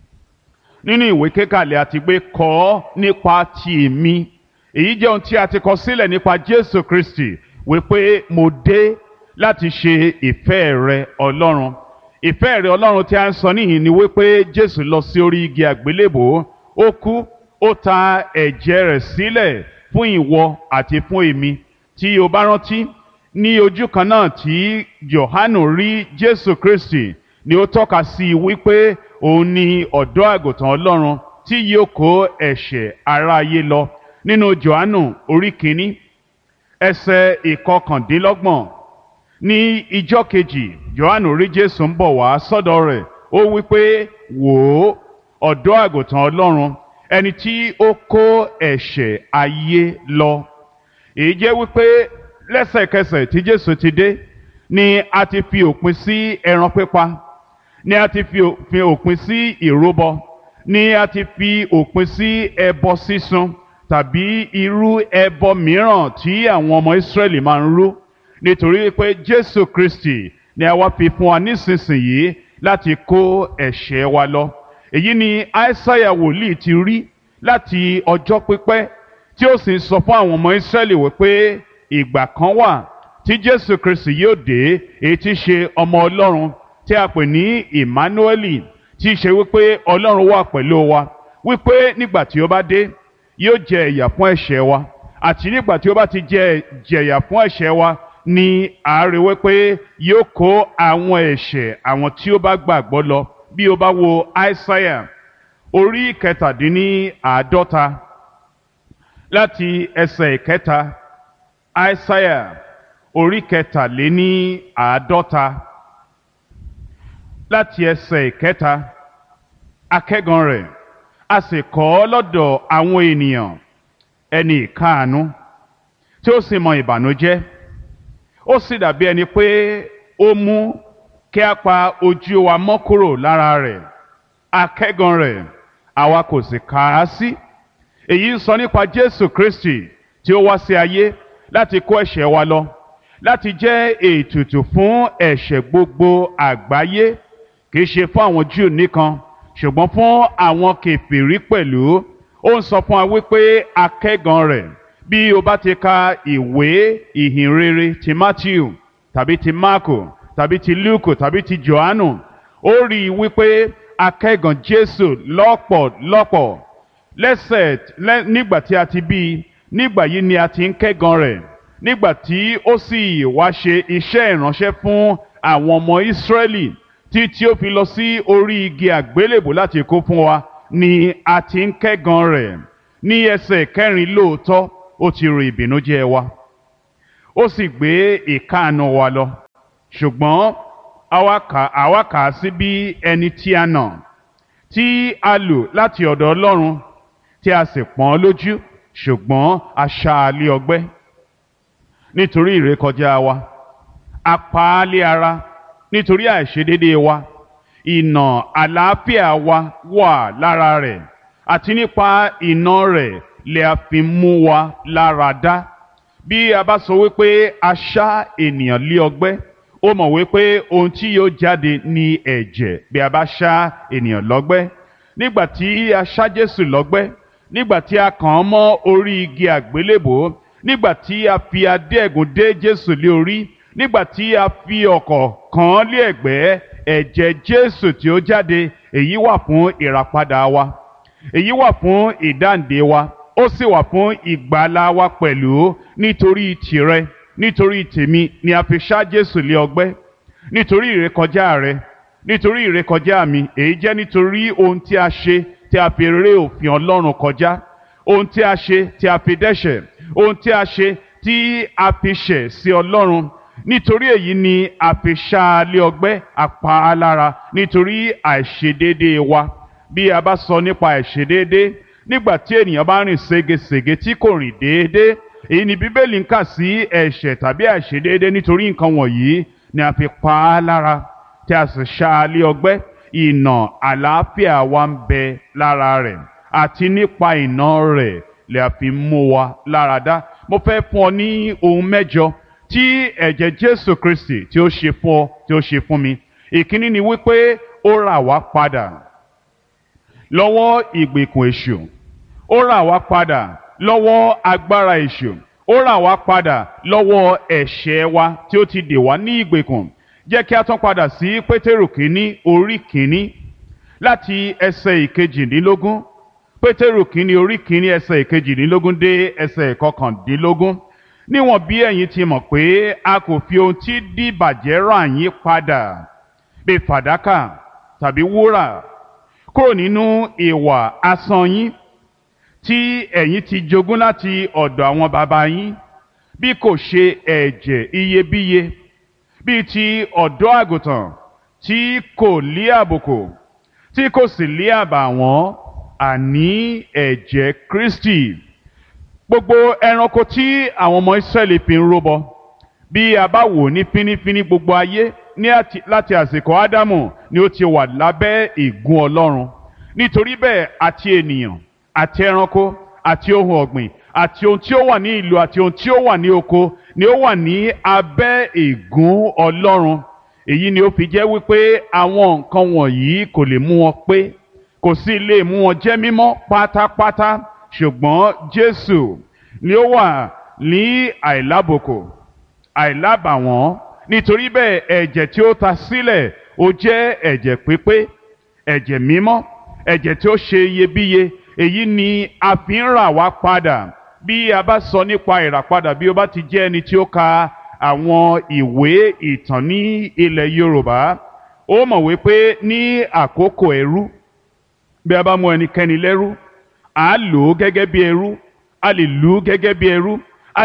nínú ìwé kíkàlẹ̀ àti gbé kọ nípa ti èmi. Èyí jẹ́ ohun tí a ti kọ sílẹ̀ nípa Jésù Kristi wípé mo dé láti ṣe ìfẹ́ rẹ Ọlọ́run. Ìfẹ́ rẹ Ọlọ́run tí a ń sọ níhìn ni wípé Jésù lọ sí orí igi àgbélébò, ó kú, ó ta ẹ̀jẹ̀ rẹ̀ sílẹ̀ fún ìwọ àti fún èmi. Tí o bá rántí, ní ojú kan náà tí Jòhánù rí Jésù Kristi ni ó tọ́ka sí wípé òun ni ọ̀dọ́ àgùntàn Ọlọ́run tí yóò kó ẹ̀ṣẹ̀ aráyé lọ. Nínú Jòhánù orí kìíní ẹsẹ̀ ìkọkàndínlọ́gbọ̀n, ní ijọ́ kejì Jòhánù rí Jésù ń bọ̀ wá sọ́dọ̀ rẹ̀, ó wípé wò ó, ọ̀dọ́ àgùntàn Ọlọ́run, ẹni tí ó kó ẹ̀ṣẹ̀ ayé lọ. Èyí jẹ́ wípé lẹ́sẹ̀kẹsẹ̀ tí Jésù ti dé ni a ti fi òpin sí ẹran pípa, ni a ti fi òpin sí ìrúbọ, ni a ti fi òpin sí ẹbọ sísun tàbí irú ẹbọ mìíràn tí àwọn ọmọ Ísírẹ́lì máa ń rú. Nítorí pé Jésù Kristi ni a wá fi fún wa nísinsìnyí láti kó ẹ̀ṣẹ̀ wa lọ. Èyí ni Aísáyà wòlíì ti rí láti ọjọ́ pípẹ́, tí ó sì sọ fún àwọn ọmọ Ísírẹ́lì wípé ìgbà kan wà tí Jésù Kristi yóò dé, èyí tí ṣe ọmọ Ọlọ́run tí a pè ní Emmanueli, tí ṣe wípé Ọlọ́run wà pẹ̀lú wa, wípé nígbà tí ó bá dé yóò jẹ ìyà fún ẹ̀ṣẹ̀ wa, àti nígbà tí ó bá ti jẹ ìyà fún ẹ̀ṣẹ̀ wa ni àárẹ̀ wípé yóò kó àwọn ẹ̀ṣẹ̀ àwọn tí ó bá gbàgbọ́ lọ. Bí o bá wo Aísáyà orí kẹtàdínní àádọ́ta láti ẹsẹ̀ ìkẹta, Aísáyà orí kẹtàléní àádọ́ta láti ẹsẹ̀ ìkẹta, akẹ́gan rẹ̀ a sì kọ́ lọ́dọ̀ àwọn ènìyàn, ẹni ìkáàánú tí ó sì mọ ìbànújẹ́, ó sì dàbí ẹni pé ó mú kí a pa ojú wa mọ́ kúrò lára rẹ̀. Akẹ́gan rẹ̀ àwa kò sì kà á sí. Èyí ń sọ nípa Jésù Kristi tí ó wá sí ayé láti kó ẹ̀ṣẹ̀ wa lọ, láti jẹ́ ètùtù fún ẹ̀ṣẹ̀ gbogbo àgbáyé, kì í ṣe fún àwọn Júù nìkan ṣùgbọ́n fún àwọn kèfèrí pẹ̀lú. Ó ń sọ fún wa wípé akẹ́gan rẹ̀. Bí o bá ti ka ìwé ìhìnrere ti Matthew tàbí ti Marko tàbí ti Luke tàbí ti Johannu, ó rí i wípé akẹ́gan Jésù lọ́pọ̀lọpọ̀ lẹ́sẹ̀ nígbà tí a ti bí i, nígbà yìí ni a ti ń kẹ́gan rẹ̀. Nígbà tí ó sì wá ṣe iṣẹ́ ìránṣẹ́ fún àwọn ọmọ Ísírẹ́lì tí tí ó fi lọ sí orí igi àgbélébù láti kú fún wa, ni a ti ń kẹ́gan rẹ̀. ní ẹsẹ̀ kẹrin lóòótọ́ ó ti ru ìbìnújẹ́ wa ó sì gbé ìkáàánú wa lọ ṣùgbọ́n àwa kà àwa kà á sí bí ẹni tí a nà tí a lù láti ọ̀dọ̀ Ọlọ́run tí a sì pọ́n lójú ṣùgbọ́n a ṣá a lé ọgbẹ́ nítorí ìrékọjá wa a pa á lé ara nítorí àìṣedéédéé wa ìnà àlàáfíà wa wà lára rẹ̀ àti nípa ìnà rẹ̀ lè a fi mú wa lára dá. Bí a bá sọ wípé a ṣá ènìyàn lé ọgbẹ́ ó mọ̀ wípé ohun tí yóò jáde ní ẹ̀jẹ̀ bí a bá ṣá ènìyàn lọ́gbẹ́. Nígbà tí a ṣá Jésù lọ́gbẹ́, nígbà tí a kàn án mọ́ orí igi àgbélébò, nígbà tí a fi adé ẹ̀gún dé Jésù lé orí, nígbà tí a fi ọ̀kọ̀ kàn án lé ẹ̀gbẹ́, ẹ̀jẹ̀ Jésù tí ó jáde èyí wà fún ìràpadà wa, èyí wà fún ìdáǹdè wa, ó sì wà fún ìgbàlà wa pẹ̀lú. Nítorí tìrẹ, nítorí tèmi ni a fi ṣá Jésù lé ọgbẹ́, nítorí ìrékọjá rẹ, nítorí ìrékọjá mi, èyí jẹ́ nítorí ohun tí a ṣe tí a fi ré òfin Ọlọ́run kọjá, ohun tí a ṣe tí a fi dẹ́ṣẹ̀, ohun tí a ṣe tí a fi ṣẹ̀ sí Ọlọ́run. Nítorí èyí ni a fi ṣá a lé ọgbẹ́, a pa á lára nítorí àìṣedéédéé wa. Bí a bá sọ nípa àìṣedéédéé, nígbà tí ènìyàn bá rìn ségesège tí kò rìn déédéé, èyí ni Bíbélì ń kà sí ẹ̀ṣẹ̀ tàbí àìṣedéédéé. Nítorí nǹkan wọ̀nyí ni a fi pa á lára tí a sì ṣá a lé ọgbẹ́. Ìnà àlàáfíà wa ń bẹ lára rẹ̀ àti nípa ìnà rẹ̀ lè a fi mú wa lára dá. Mo fẹ́ fún ọ ní ohun mẹ́jọ tí ẹ̀jẹ̀ Jésù Kristi tí ó ṣe fún ọ tí ó ṣe fún mi. Ìkíní ni wípé ó rà wá padà lọ́wọ́ ìgbèkùn èṣù, ó rà wá padà lọ́wọ́ agbára èṣù, ó rà wá padà lọ́wọ́ ẹ̀ṣẹ̀ wa tí ó ti dè wá ní ìgbèkùn. Jẹ́ kí a tún padà sí Pétérù kínní orí kínní láti ẹsẹ̀ ìkejìdínlógún. Pétérù kínní orí kínní ẹsẹ̀ ìkejìdínlógún dé ẹsẹ̀ ìkọkàndínlógún. Níwọ̀n bí ẹ̀yin ti mọ̀ pé a kò fi ohun tí díbàjẹ́ rà yín padà bí fàdákà tàbí wúrà kúrò nínú ìwà asán yín tí ẹ̀yin ti jogún láti ọ̀dọ̀ àwọn baba yín, bí kò ṣe ẹ̀jẹ̀ iyebíye bíi ti ọ̀dọ́ àgùntàn tí kò lé àbùkù tí kò sì lé àbàwọ́n, àní ẹ̀jẹ̀ Kristi. Gbogbo ẹranko tí àwọn ọmọ Ísírẹ́lì fi ń rúbọ, bí a bá wò ní fínífíní, gbogbo ayé ní àti láti àsìkò Ádámù ni ó ti wà lábẹ́ ègún Ọlọ́run. Nítorí bẹ́ẹ̀ àti ènìyàn àti ẹranko àti ohun ọ̀gbìn àti ohun tí ó wà ní ìlú àti ohun tí ó wà ní oko ni ó wà ní abẹ́ ègún Ọlọ́run. Èyí ni ó fi jẹ́ wípé àwọn nǹkan wọ̀nyí kò lè mú wọn pé, kò sì lè mú wọn jẹ́ mímọ́ pátápátá. Ṣùgbọ́n Jésù ni ó wà ní àìlábùkù, àìlábàwọ́n. Nítorí bẹ́ẹ̀ ẹ̀jẹ̀ tí ó ta sílẹ̀ ó jẹ́ ẹ̀jẹ̀ pípé, ẹ̀jẹ̀ mímọ́, ẹ̀jẹ̀ tí ó ṣe iyebíye. Èyí ni a fi ń rà wá padà. Bí a bá sọ nípa ìràpadà, bí ó bá ti jẹ́ ẹni tí ó ka àwọn ìwé ìtàn ní ilẹ̀ Yorùbá, ó mọ̀ wípé ní àkókò ẹrú, bí a bá mú ẹnikẹ́ni lẹ́rú, a lò ó gẹ́gẹ́ bí ẹrú, a lè lù ú gẹ́gẹ́ bí ẹrú, a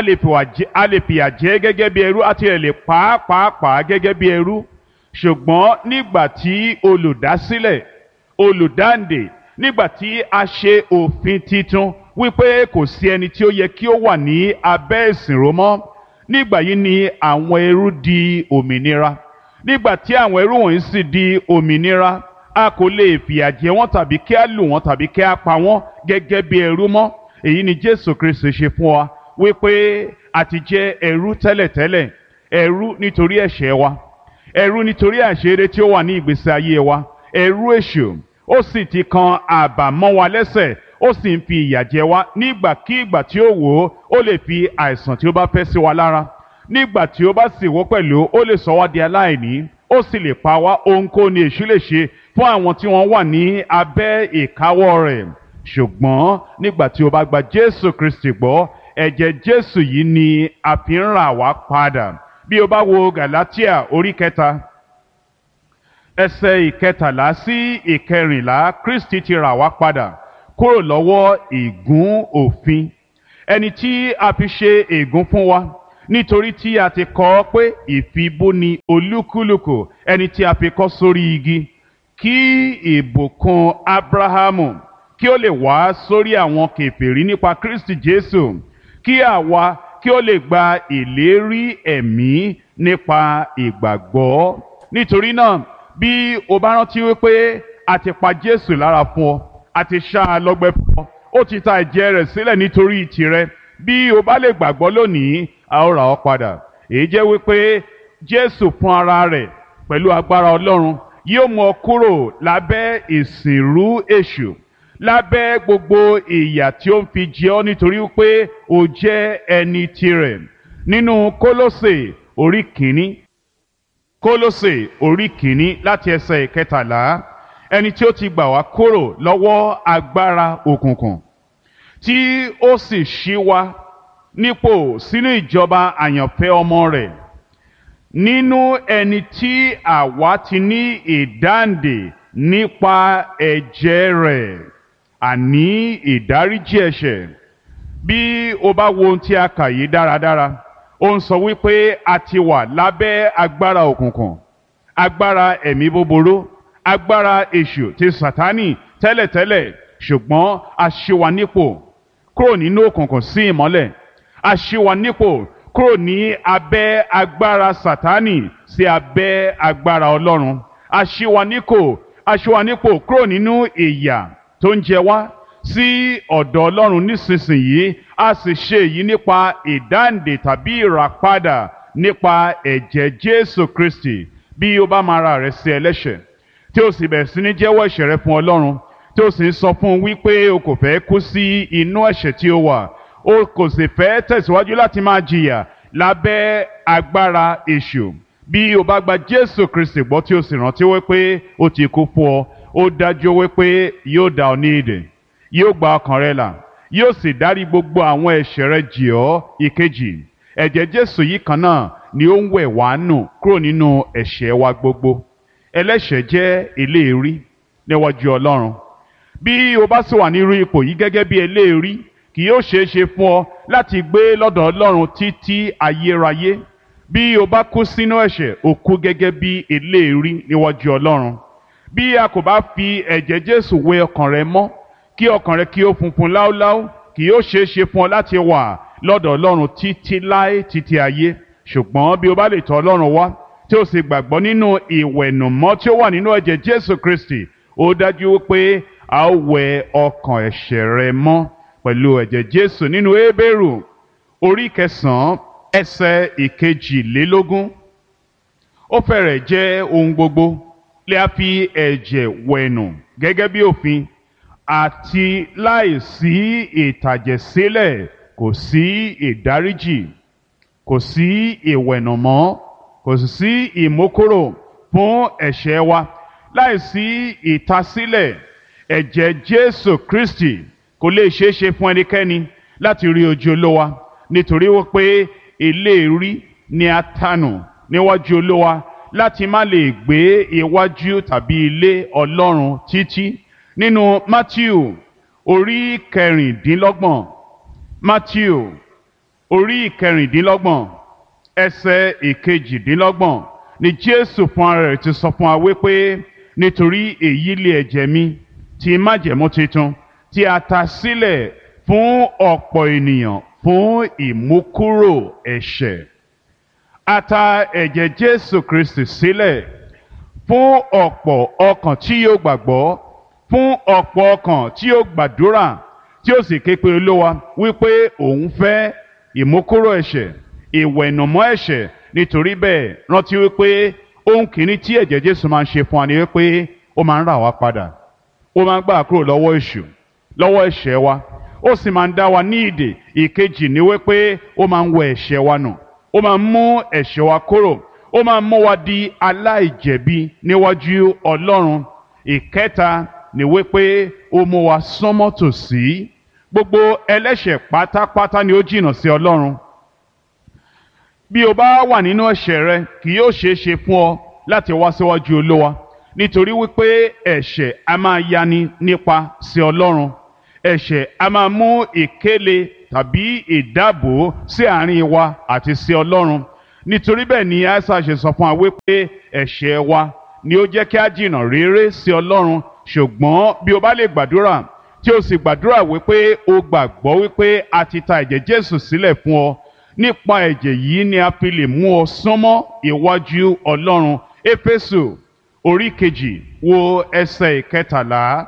lè fìyà jẹ gẹ́gẹ́ bí ẹrú, àti ẹ̀ lè pa á pàápàá gẹ́gẹ́ bí ẹrú. Ṣùgbọ́n nígbà tí olùdásílẹ̀, olùdáǹdè, nígbà tí a ṣe òfin titun wípé kò sí ẹni tí ó yẹ kí ó wà ní abẹ́ ìsìnró mọ́, nígbà yìí ni àwọn ẹrú di òmìnira. Nígbà tí àwọn ẹrú wọ̀nyí sì di òmìnira, a kò lè fìyà jẹ wọ́n tàbí kí a lù wọ́n tàbí kí a pa wọ́n gẹ́gẹ́ bí ẹrú mọ́. Èyí ni Jésù Kristi ṣe fún wa wípé a ti jẹ́ ẹrú tẹ́lẹ̀tẹ́lẹ̀, ẹrú nítorí ẹ̀ṣẹ̀ wa, ẹrú nítorí àìṣedéédé tí ó wà ní ìgbésí ayé wa, ẹrú èṣù. Ó sì ti kan àbà mọ́ wa lẹ́sẹ̀, ó sì ń fi ìyà jẹ wá. Nígbàkígbà tí ó wò ó, ó lè fi àìsàn tí ó bá fẹ́ sí wa lára. Nígbà tí ó bá sì wò pẹ̀lú, ó lè sọ wá di aláìní, ó sì lè pa wá. Ohunkóhun ni èṣù lè ṣe fún àwọn tí wọ́n wà ní abẹ́ ìkáwọ́ rẹ̀. Ṣùgbọ́n nígbà tí o bá gba Jésù Kristi gbọ́, ẹ̀jẹ̀ Jésù yìí ni a fi ń rà wá padà. Bí o bá wo Gàlátíà orí kẹta, ẹsẹ̀ ìkẹtàlá sí ìkẹrìnlá, Kristi ti rà wá padà kúrò lọ́wọ́ ègún òfin, ẹni tí a fi ṣe ègún fún wa nítorí tí a ti kọ ọ́ pé ìfibú ni olúkúlùkù ẹni tí a fi kọ́ sórí igi, kí ìbùkún Ábúráhámù kí ó lè wá sórí àwọn kèfèrí nípa Kristi Jésù, kí àwa kí ó lè gba ìlérí ẹ̀mí nípa ìgbàgbọ́. Nítorí náà, bí o bá rántí wípé a ti pa Jésù lára fún ọ, a ti ṣá a lọ́gbẹ́ fún ọ, ó ti ta ẹ̀jẹ̀ rẹ̀ sílẹ̀ nítorí tìrẹ, bí o bá lè gbàgbọ́ lónìí, a ó rà ọ́ padà. Èyí jẹ́ wípé Jésù fún ara rẹ̀ pẹ̀lú agbára Ọlọ́run yóò mú ọ kúrò lábẹ́ ìsìnrú èṣù, lábẹ́ gbogbo ìyà tí ó ń fi jẹ ọ́ nítorí pé o jẹ́ ẹni tirẹ̀. Nínú Kólósè orí kìíní, Kólósè orí kìíní láti ẹsẹ̀ ìkẹtàlá, ẹni tí ó ti gbà wá kúrò lọ́wọ́ agbára òkùnkùn tí ó sì ṣí wa nípò sínú ìjọba àyànfẹ́ ọmọ rẹ̀, nínú ẹni tí àwa ti ní ìdáǹdè nípa ẹ̀jẹ̀ rẹ̀, àní ìdáríjì ẹ̀ṣẹ̀. Bí o bá wo ohun tí a kà yìí dáradára, ó ń sọ wípé a ti wà lábẹ́ agbára òkùnkùn, agbára ẹ̀mí búburú, agbára èṣù ti Sátánì tẹ́lẹ̀tẹ́lẹ̀, ṣùgbọ́n a ṣí wa nípò kúrò nínú òkùnkùn sí ìmọ́lẹ̀, a ṣí wa nípò kúrò ní abẹ́ agbára Sátánì sí abẹ́ agbára Ọlọ́run, a ṣí wa nípò a ṣí wa nípò kúrò nínú ìyà tó ń jẹ wá sí ọ̀dọ̀ Ọlọ́run nísinsìnyí, a sì ṣe èyí nípa ìdáǹdè tàbí ìràpadà nípa ẹ̀jẹ̀ Jésù Kristi. Bí o bá máa ra rẹ sí ẹlẹ́ṣẹ̀ tí o sì bẹ̀rẹ̀ sí ní jẹ́wọ́ ẹ̀ṣẹ̀ rẹ fún Ọlọ́run, tí o sì ń sọ fún un wípé o kò fẹ́ kú sí inú ẹ̀ṣẹ̀ tí o wà, o kò sì fẹ́ tẹ̀síwájú láti máa jìyà lábẹ́ agbára èṣù, bí o bá gba Jésù Kristi gbọ́ tí o sì rántí wípé ó ti kú fún ọ, ó dájú wípé yóò dá ọ ní ìdè, yóò gba ọkàn rẹ là, yóò sì dárí gbogbo àwọn ẹ̀ṣẹ̀ rẹ jì ọ́. Ìkejì, ẹ̀jẹ̀ Jésù yìí kan náà ni ó ń wẹ̀ wá nù kúrò nínú ẹ̀ṣẹ̀ wa gbogbo. Ẹlẹ́ṣẹ̀ jẹ́ eléèrí níwájú Ọlọ́run. Bí o bá sì wà nírú ipò yìí gẹ́gẹ́ bí eléèrí, kì yóò ṣeé ṣe fún ọ láti gbé lọ́dọ̀ Ọlọ́run títí ayérayé. Bí o bá kú sínú ẹ̀ṣẹ̀, o kú gẹ́gẹ́ bí eléèrí níwájú Ọlọ́run. Bí a kò bá fi ẹ̀jẹ̀ Jésù wẹ ọkàn rẹ mọ́, kí ọkàn rẹ kí ó funfun láúláú, kì yóò ṣeé ṣe fún ọ láti wà lọ́dọ̀ Ọlọ́run títí láé títí ayé. Ṣùgbọ́n bí o bá lè tọ̀ Ọlọ́run wá, tí o sì gbàgbọ́ nínú ìwẹ̀nùmọ́ tí ó wà nínú ẹ̀jẹ̀ Jésù Kristi, ó dájú pé a ó wẹ ọkàn ẹ̀ṣẹ̀ rẹ mọ́ pẹ̀lú ẹ̀jẹ̀ Jésù. Nínú Hébérù orí kẹsàn-án ẹsẹ̀ ìkejìlélógún, ó fẹ́rẹ̀ jẹ́ ohun gbogbo lè a fi ẹ̀jẹ̀ wẹ̀nù gẹ́gẹ́ bí òfin, àti láìsí ìtàjẹ̀sílẹ̀ kò sí ìdáríjì, kò sí ìwẹ̀nùmọ́, kò sì sí ìmúkúrò fún ẹ̀ṣẹ̀ wa. Láìsí ìtasílẹ̀ ẹ̀jẹ̀ Jésù Kristi, kò lè ṣeé ṣe fún ẹnikẹ́ni láti rí ojú Olúwa, nítorí wípé eléèrí ni a tànù níwájú Olúwa láti má lè gbé iwájú tàbí ilé Ọlọ́run títí. Nínú Mátíù orí kẹrìndínlọ́gbọ̀n, Mátíù orí kẹrìndínlọ́gbọ̀n ẹsẹ̀ ìkejìdínlọ́gbọ̀n, ni Jésù fún ara rẹ̀ ti sọ fún wa wípé nítorí èyí lé ẹ̀jẹ̀ mi ti májẹ̀mú titun tí a ta sílẹ̀ fún ọ̀pọ̀ ènìyàn fún ìmúkúrò ẹ̀ṣẹ̀. A ta ẹ̀jẹ̀ Jésù Kristi sílẹ̀ fún ọ̀pọ̀ ọkàn tí yóò gbàgbọ́, fún ọ̀pọ̀ ọkàn tí yóò gbàdúrà, tí ó sì ké pe Olúwa wípé òun fẹ́ ìmúkúrò ẹ̀ṣẹ̀, ìwẹ̀nùmọ́ ẹ̀ṣẹ̀. Nítorí bẹ́ẹ̀, rántí wípé ohun kìíní tí ẹ̀jẹ̀ Jésù máa ń ṣe fún wa ni wípé ó máa ń rà wá padà, ó máa ń gbà wá kúrò lọ́wọ́ èṣù, lọ́wọ́ ẹ̀ṣẹ̀ wa, ó sì máa ń dá wa ní ìdè. Ìkejì ni wípé ó máa ń wẹ ẹ̀ṣẹ̀ wa nù, ó máa ń mú ẹ̀ṣẹ̀ wa kúrò, ó máa ń mú wa di aláìjẹ̀bi níwájú Ọlọ́run. Ìkẹta ni wípé ó mú wa súnmọ́ tòsí. Gbogbo ẹlẹ́ṣẹ̀ pátápátá ni ó jìnnà sí Ọlọ́run. Bí o bá wà nínú ẹ̀ṣẹ̀ rẹ, kì yóò ṣeé ṣe fún ọ láti wá síwájú Olúwa, nítorí wípé ẹ̀ṣẹ̀ a máa yani nípa sí Ọlọ́run. ẹ̀ṣẹ̀ a máa mú ìkéle tàbí ìdábò sí àárín wa àti sí Ọlọ́run. Nítorí bẹ́ẹ̀ ni Aísáyà ṣe sọ fún wa wípé ẹ̀ṣẹ̀ wa ni ó jẹ́ kí a jìnnà réré sí Ọlọ́run. Ṣùgbọ́n bí o bá lè gbàdúrà tí o sì gbàdúrà wípé o gbàgbọ́ wípé a ti ta ẹ̀jẹ̀ Jésù sílẹ̀ fún ọ, nípa ẹ̀jẹ̀ yìí ni a fi lè mú ọ súnmọ́ iwájú Ọlọ́run. Éfésù orí kejì wo ẹsẹ̀ ìkẹtàlá.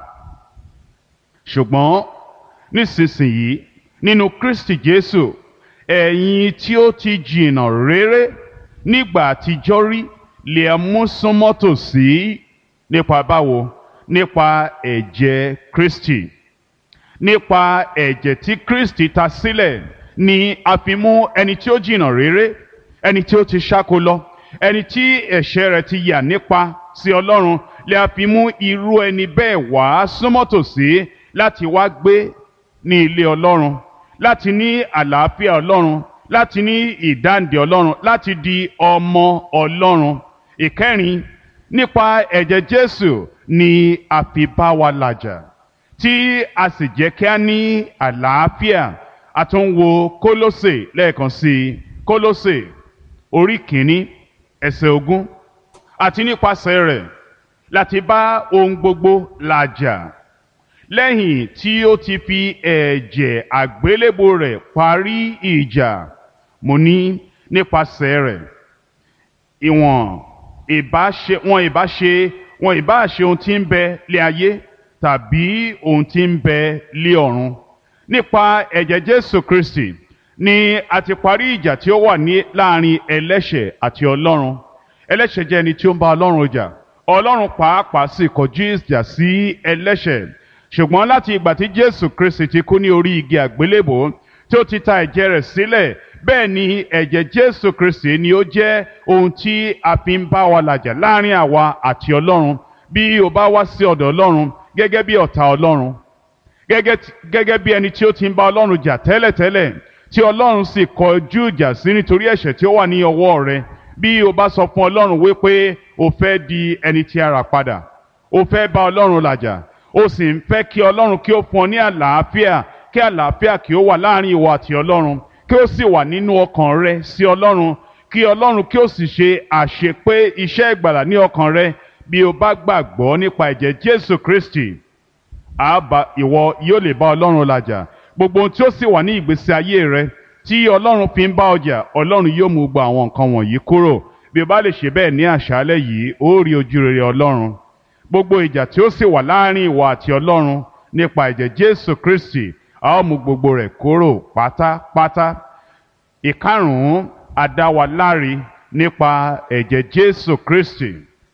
Ṣùgbọ́n nísinsìnyí nínú Kristi Jésù, ẹ̀yin tí ó ti jìnnà réré nígbà àtijọ́ rí lè a mú súnmọ́ tòsí. Nípa báwo? Nípa ẹ̀jẹ̀ Kristi. Nípa ẹ̀jẹ̀ tí Kristi ta sílẹ̀ ni a fi mú ẹni tí ó jìnnà réré, ẹni tí ó ti ṣáko lọ, ẹni tí ẹ̀ṣẹ̀ rẹ̀ ti yà nípa sí Ọlọ́run, lè a fi mú irú ẹni bẹ́ẹ̀ wá súnmọ́ tòsí láti wá gbé ní ilé Ọlọ́run, láti ní àlàáfíà Ọlọ́run, láti ní ìdáǹdè Ọlọ́run, láti di ọmọ Ọlọ́run. Ìkẹrin, nípa ẹ̀jẹ̀ Jésù ni a fi bá wa làjà, tí a sì jẹ́ kí a ní àlàáfíà. A tún wo Kólósè lẹ́ẹ̀kan sí i. Kólósè orí kìíní ẹsẹ̀ ogún. Àti nípasẹ̀ rẹ̀ láti bá ohun gbogbo làjà, lẹ́yìn tí ó ti fi ẹ̀jẹ̀ àgbélébùú rẹ̀ parí ìjà. Mo ní nípasẹ̀ rẹ̀ ìwọ̀n ìbá ṣe wọn ìbá ṣe wọn ìbá ṣe ohun tí ń bẹ lé ayé tàbí ohun tí ń bẹ lé ọ̀run. Nípa ẹ̀jẹ̀ Jésù Kristi ni a ti parí ìjà tí ó wà ní láàrin ẹlẹ́ṣẹ̀ àti Ọlọ́run. Ẹlẹ́ṣẹ̀ jẹ́ ẹni tí ó ń bá Ọlọ́run jà. Ọlọ́run pàápàá sì kọjú ìjà sí ẹlẹ́ṣẹ̀. Ṣùgbọ́n láti ìgbà tí Jésù Kristi ti kú ní orí igi àgbélébùú, tí ó ti ta ẹ̀jẹ̀ rẹ̀ sílẹ̀, bẹ́ẹ̀ ni ẹ̀jẹ̀ Jésù Kristi ni ó jẹ́ ohun tí a fi ń bá wa làjà láàrin àwa àti Ọlọ́run. Bí o bá wá sí ọ̀dọ̀ Ọlọ́run gẹ́gẹ́ bí ọ̀tá Ọlọ́run, gẹ́gẹ́ bí ẹni tí ó ti ń bá Ọlọ́run jà tẹ́lẹ̀tẹ́lẹ̀, tí Ọlọ́run sì kọjú ìjà sí nítorí ẹ̀ṣẹ̀ tí ó wà ní ọwọ́ rẹ, bí o bá sọ fún Ọlọ́run wípé o fẹ́ di ẹni tí a rà padà, o fẹ́ bá Ọlọ́run làjà, o sì ń fẹ́ kí Ọlọ́run kí ó fún ọ ní àlàáfíà, kí àlàáfíà kí ó wà láàrin ìwọ àti Ọlọ́run, kí ó sì wà nínú ọkàn rẹ sí Ọlọ́run, kí Ọlọ́run kí ó sì ṣe àṣepé iṣẹ́ ìgbàlà ní ọkàn rẹ. Bí o bá gbàgbọ́ nípa ẹ̀jẹ̀ Jésù Kristi, àbá ìwọ yóò lè bá Ọlọ́run làjà. Gbogbo ohun tí ó sì wà ní ìgbésí ayé rẹ tí Ọlọ́run fi ń bá ọ jà, Ọlọ́run yóò mú gba àwọn nǹkan wọ̀nyí kúrò. Bí o bá lè ṣe bẹ́ẹ̀ ní àṣálẹ́ yìí, ó rí ojú rere Ọlọ́run. Gbogbo ìjà tí ó sì wà láàrin ìwọ àti Ọlọ́run nípa ẹ̀jẹ̀ Jésù Kristi, a ó mú gbogbo rẹ̀ kúrò pátápátá. Ìkarùn-ún, a dá wa láre nípa ẹ̀jẹ̀ Jésù Kristi.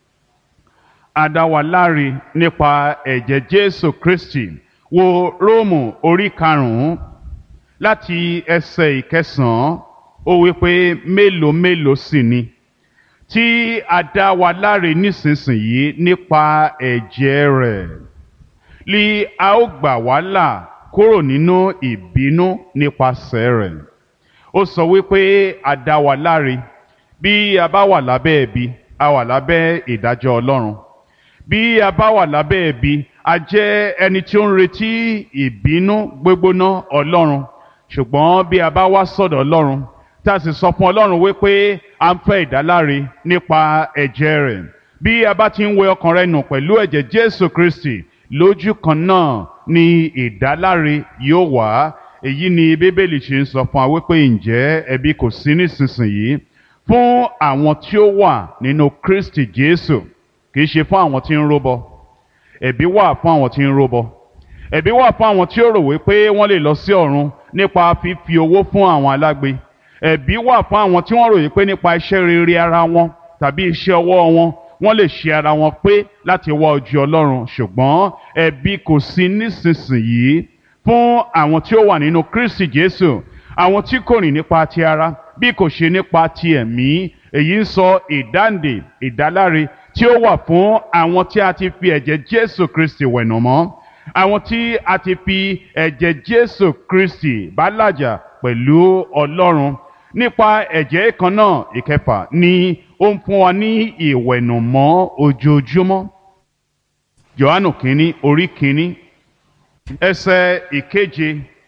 A dá wa láre nípa ẹ̀jẹ̀ Jésù Kristi. Wo Róòmù orí karùn-ún láti ẹsẹ̀ ìkẹsàn-án, ó wí pé mélòó mélòó sì ni tí a dá wa láre nísinsìnyí nípa ẹ̀jẹ̀ rẹ̀, li a ó gbà wá là kúrò nínú ìbínú nípasẹ̀ rẹ̀. Ó sọ wípé a dá wa láre. Bí a bá wà lábẹ́ ẹ̀bi, a wà lábẹ́ ìdájọ́ Ọlọ́run. Bí a bá wà lábẹ́ ẹ̀bi, a jẹ́ ẹni tí ó ń retí ìbínú gbígbóná Ọlọ́run. Ṣùgbọ́n bí a bá wá sọ́dọ̀ Ọlọ́run, tá a sì sọ fún Ọlọ́run wípé a ń fẹ́ ìdáláre nípa ẹ̀jẹ̀ rẹ̀, bí a bá ti ń wẹ ọkàn rẹ nù pẹ̀lú ẹ̀jẹ̀ Jésù Kristi, lójú kan náà ni ìdáláre yóò wá. Èyí ni Bíbélì ṣe ń sọ fún wa wípé ǹjẹ́ ẹ̀bi kò sí nísinsìnyí fún àwọn tí ó wà nínú Kristi Jésù, kì í ṣe fún àwọn tí ń rúbọ. Ẹ̀bi wà fún àwọn tí ń rúbọ. Ẹ̀bi wà fún àwọn tí ó rò wípé wọ́n lè lọ sí ọ̀run nípa fífi owó fún àwọn alágbe. Ẹ̀bi wà fún àwọn tí wọ́n rò wípé nípa iṣẹ́ rere ara wọn tàbí iṣẹ́ ọwọ́ wọn wọ́n lè ṣe ara wọn pé láti wá ojú Ọlọ́run. Ṣùgbọ́n ẹ̀bi kò sí nísinsìnyí fún àwọn tí ó wà nínú Kristi Jésù, àwọn tí kò rìn nípa ti ara bí kò ṣe nípa ti ẹ̀mí. Èyí ń sọ ìdáǹdè, ìdáláre tí ó wà fún àwọn tí a ti fi ẹ̀jẹ̀ Jésù Kristi wẹ̀nù mọ́, àwọn tí a ti fi ẹ̀jẹ̀ Jésù Kristi bá làjà pẹ̀lú Ọlọ́run. Nípa ẹ̀jẹ̀ kan náà, ìkẹfà, ni ó ń fún wa ní ìwẹ̀nùmọ́ ojoojúmọ́. Jòhánù kínní orí kínní ẹsẹ̀ ìkeje.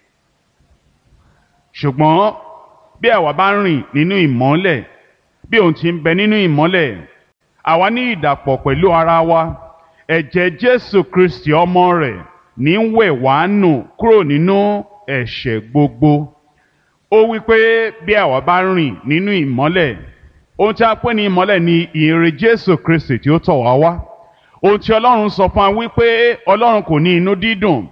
Ṣùgbọ́n bí àwa bá rìn nínú ìmọ́lẹ̀ bí òun ti ń bẹ nínú ìmọ́lẹ̀, àwa ní ìdàpọ̀ pẹ̀lú ara wa, ẹ̀jẹ̀ Jésù Kristi ọmọ rẹ̀ ní ń wẹ̀ wá nù kúrò nínú ẹ̀ṣẹ̀ gbogbo. Ó wí pé bí àwa bá rìn nínú ìmọ́lẹ̀, ohun tí a pè ní ìmọ́lẹ̀ ni ìyìnrere Jésù Kristi tí ó tọ̀ wá wá. Ohun tí Ọlọ́run sọ fún wa wípé Ọlọ́run kò ní inú dídùn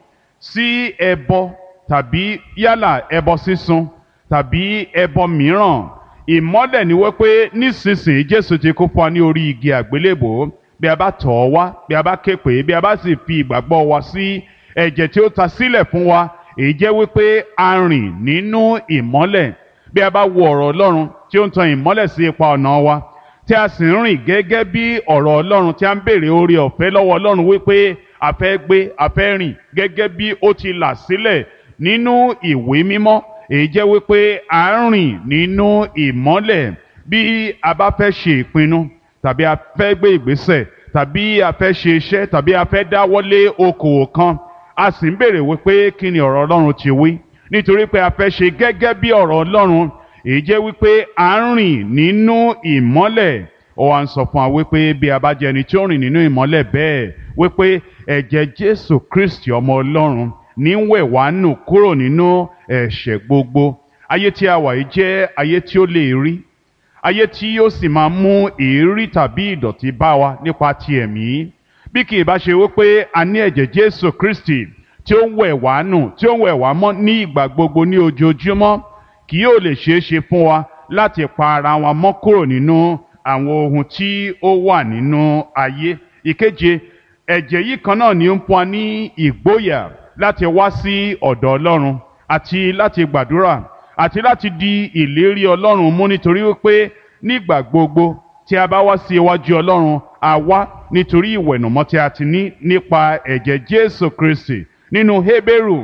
sí ẹbọ tàbí yálà ẹbọ sísun tàbí ẹbọ mìíràn. Ìmọ́lẹ̀ ni wípé nísinsìnyí Jésù ti kú fún wa ní orí igi àgbélébò. Bí a bá tọ̀ ọ́ wá, bí a bá ké pè é, bí a bá sì fi ìgbàgbọ́ wa sí ẹ̀jẹ̀ tí ó ta sílẹ̀ fún wa, èyí jẹ́ wípé a rìn nínú ìmọ́lẹ̀. Bí a bá wo ọ̀rọ̀ Ọlọ́run tí ó ń tan ìmọ́lẹ̀ sí ipa ọ̀nà wa, tí a sì ń rìn gẹ́gẹ́ bí ọ̀rọ̀ Ọlọ́run, tí a ń béèrè oore ọ̀fẹ́ lọ́wọ́ Ọlọ́run wípé a fẹ́ gbé, a fẹ́ rìn gẹ́gẹ́ bí ó ti là sílẹ̀ nínú ìwé mímọ́, èyí jẹ́ wípé a ń rìn nínú ìmọ́lẹ̀. Bí a bá fẹ́ ṣe ìpinnu tàbí a fẹ́ gbé ìgbésẹ̀ tàbí a fẹ́ ṣe iṣẹ́ tàbí a fẹ́ dáwọ́lé okòwò kan, a sì ń béèrè wípé kí ni ọ̀rọ̀ Ọlọ́run ti wí, nítorí pé a fẹ́ ṣe gẹ́gẹ́ bí ọ̀rọ̀ Ọlọ́run, èyí jẹ́ wípé a ń rìn nínú ìmọ́lẹ̀. Ó wá ń sọ fún wa wípé bí a bá jẹ́ ẹni tí ó rìn nínú ìmọ́lẹ̀ bẹ́ẹ̀, wípé ẹ̀jẹ̀ Jésù Kristi ọmọ Ọlọ́run ní ń wẹ̀ wá nù kúrò nínú ẹ̀ṣẹ̀ gbogbo. Ayé tí a wà yìí jẹ́ ayé tí ó lè rí, ayé tí yóò sì máa mú èérí tàbí ìdọ̀tí bá wa nípa ti ẹ̀mí. Bí kì í bá ṣe wípé a ní ẹ̀jẹ̀ Jésù Kristi tí ó ń wẹ̀ wá nù, tí ó ń wẹ̀ wá mọ́ ní ìgbà gbogbo ní ojoojúmọ́, kì yóò lè ṣeé ṣe fún wa láti pa ara wa mọ́ kúrò nínú àwọn ohun tí ó wà nínú ayé. Ìkeje, ẹ̀jẹ̀ yìí kan náà ni ó ń fún wa ní ìgboyà láti wá sí ọ̀dọ̀ Ọlọ́run àti láti gbàdúrà àti láti di ìlérí Ọlọ́run mú, nítorí wípé nígbà gbogbo tí a bá wá sí iwájú Ọlọ́run, a wá nítorí ìwẹ̀nùmọ́ tí a ti ní nípa ẹ̀jẹ̀ Jésù Kristi. Nínú Hébérù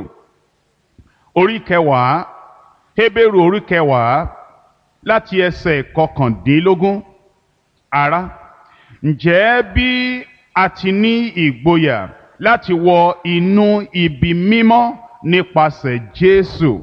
orí kẹwàá, Hébérù orí kẹwàá láti ẹsẹ̀ kọkàndínlógún. Ará, ǹjẹ́ bí a ti ní ìgboyà láti wọ inú ibi mímọ́ nípasẹ̀ Jésù,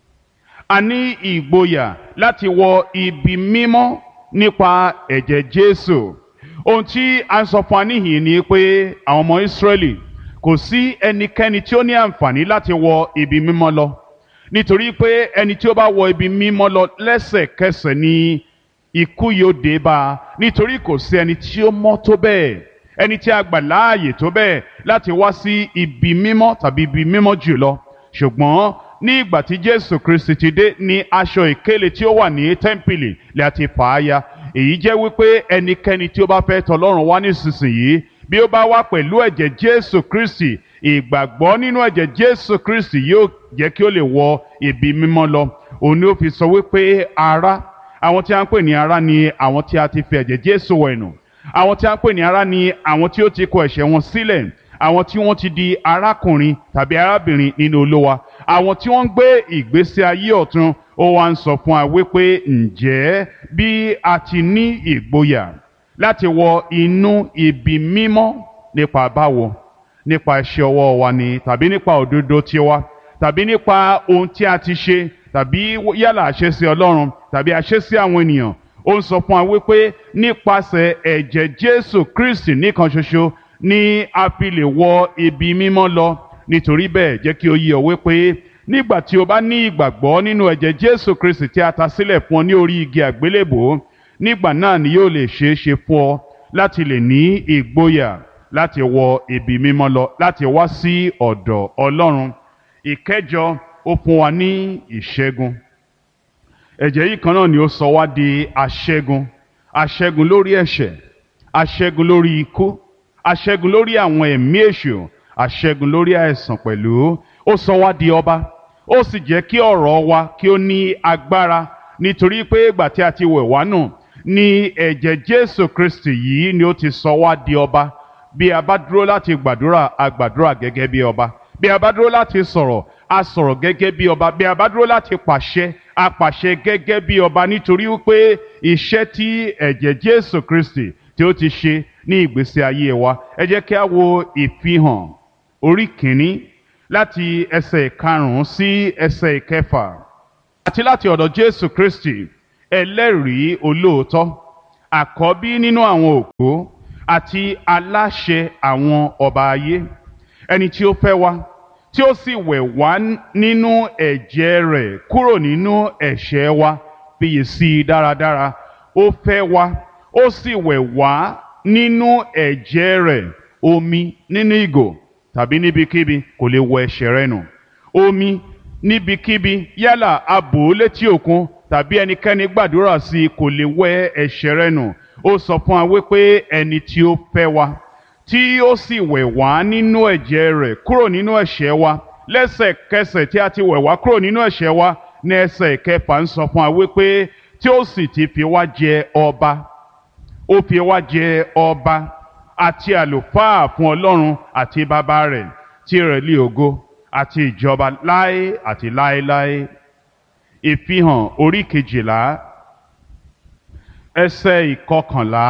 a ní ìgboyà láti wọ ibi mímọ́ nípa ẹ̀jẹ̀ Jésù. Ohun tí a ń sọ fún wa níhìn ni pé àwọn ọmọ Ísírẹ́lì, kò sí ẹnikẹ́ni tí ó ní àǹfààní láti wọ ibi mímọ́ lọ, nítorí pé ẹni tí ó bá wọ ibi mímọ́ lọ lẹ́sẹ̀kẹsẹ̀ ni ikú yóò dé bá a, nítorí kò sí ẹni tí ó mọ́ tó bẹ́ẹ̀, ẹni tí a gbà láàyè tó bẹ́ẹ̀ láti wá sí ibi mímọ́ tàbí ibi mímọ́ jùlọ. Ṣùgbọ́n ní ìgbà tí Jésù Kristi ti dé, ní aṣọ ìkélé tí ó wà ní tẹ́ḿpìlì lè àti fà á ya. Èyí jẹ́ wípé ẹnikẹ́ni tí ó bá fẹ́ tọ̀ Ọlọ́run wá nísinsìnyí, bí ó bá wá pẹ̀lú ẹ̀jẹ̀ Jésù Kristi, ìgbàgbọ́ nínú ẹ̀jẹ̀ Jésù Kristi yóò jẹ́ kí ó lè wọ ibi mímọ́ lọ. Òun ni ó fi sọ wípé ará, àwọn tí a ń pè ní ará ni àwọn tí a ti fi ẹ̀jẹ̀ Jésù wẹ̀ nù. Àwọn tí a ń pè ní ará ni àwọn tí ó ti kọ ẹ̀ṣẹ̀ wọn sílẹ̀, àwọn tí wọ́n ti di arákùnrin tàbí arábìnrin nínú Olúwa, àwọn tí wọ́n ń gbé ìgbésí ayé ọ̀tun. Ó wá ń sọ fún wa wípé ǹjẹ́ bí a ti ní ìgboyà láti wọ inú ibi mímọ́ nípa báwo? Nípa iṣẹ́ ọwọ́ wa ni, tàbí nípa òdodo tiwa, tàbí nípa ohun tí a ti ṣe, tàbí yálà àṣẹ sí Ọlọ́run tàbí àṣẹ sí àwọn ènìyàn. Ó ń sọ fún wa wípé nípasẹ̀ ẹ̀jẹ̀ Jésù Kristi nìkan ṣoṣo ni a fi lè wọ ibi mímọ́ lọ. Nítorí bẹ́ẹ̀, jẹ́ kí ó yé ọ wípé nígbà tí o bá ní ìgbàgbọ́ nínú ẹ̀jẹ̀ Jésù Kristi tí a ta sílẹ̀ fún ọ ní orí igi àgbélébò, nígbà náà ni yóò lè ṣeé ṣe fún ọ láti lè ní ìgboyà láti wọ ibi mímọ́ lọ, láti wá sí ọ̀dọ̀ Ọlọ́run. Ìkẹjọ, ó fún wa ní ìṣẹ́gun. Ẹ̀jẹ̀ yìí kan náà ni ó sọ wá di aṣẹ́gun. Aṣẹ́gun lórí ẹ̀ṣẹ̀, aṣẹ́gun lórí ikú, aṣẹ́gun lórí àwọn ẹ̀mí èṣù, aṣẹ́gun lórí àìsàn pẹ̀lú. Ó sọ wá di ọba, ó sì jẹ́ kí ọ̀rọ̀ wa kí ó ní agbára, nítorí pé ìgbà tí a ti wẹ̀ wá nù ni ẹ̀jẹ̀ Jésù Kristi yìí ni ó ti sọ wá di ọba. Bí a bá dúró láti gbàdúrà, a gbàdúrà gẹ́gẹ́ bí ọba. Bí a bá dúró láti sọ̀rọ̀, a sọ̀rọ̀ gẹ́gẹ́ bí ọba. Bí a bá dúró láti pàṣẹ, a pàṣẹ gẹ́gẹ́ bí ọba, nítorí wípé iṣẹ́ tí ẹ̀jẹ̀ Jésù Kristi tí ó ti ṣe ní ìgbésí ayé wa. Ẹ jẹ́ kí a wo ìfihàn orí kìíní láti ẹsẹ̀ karùn-ún sí ẹsẹ̀ kẹfà àti láti ọ̀dọ̀ Jésù Kristi ẹlẹ́rìí olóòótọ́ àkọ́bí nínú àwọn òkú àti aláṣẹ àwọn ọba ayé ẹni tí ó fẹ́ wa tí ó sì wẹ̀ wá nínú ẹ̀jẹ̀ rẹ̀ kúrò nínú ẹ̀ṣẹ̀ wa fiyèsí dáradára ó fẹ́ wa ó sì wẹ̀ wá nínú ẹ̀jẹ̀ rẹ̀ omi nínú ìgò tàbí níbikíbi kò lè wọ ẹ̀ṣẹ̀ rẹ nù omi níbikíbi yálà a bò ó létí òkun tàbí ẹnikẹ́ni gbàdúrà sí i kò lè wẹ ẹ̀ṣẹ̀ rẹ nù ó sọ fún wa wípé ẹni tí ó fẹ́ wa tí ó sì wẹ̀ wá nínú ẹ̀jẹ̀ rẹ̀ kúrò nínú ẹ̀ṣẹ̀ wa lẹ́sẹ̀kẹsẹ̀ tí a ti wẹ̀ wá kúrò nínú ẹ̀ṣẹ̀ wa ní ẹsẹ̀ kẹfà ń sọ fún wa wípé tí ó sì ti fi wá jẹ ọba ó fi wá jẹ ọba àti àlùfáà fún Ọlọ́run àti bàbá rẹ̀ tirẹ̀ lé ògo àti ìjọba láé àti láéláé. Ìfihàn orí kejìlá ẹsẹ̀ ìkọkànlá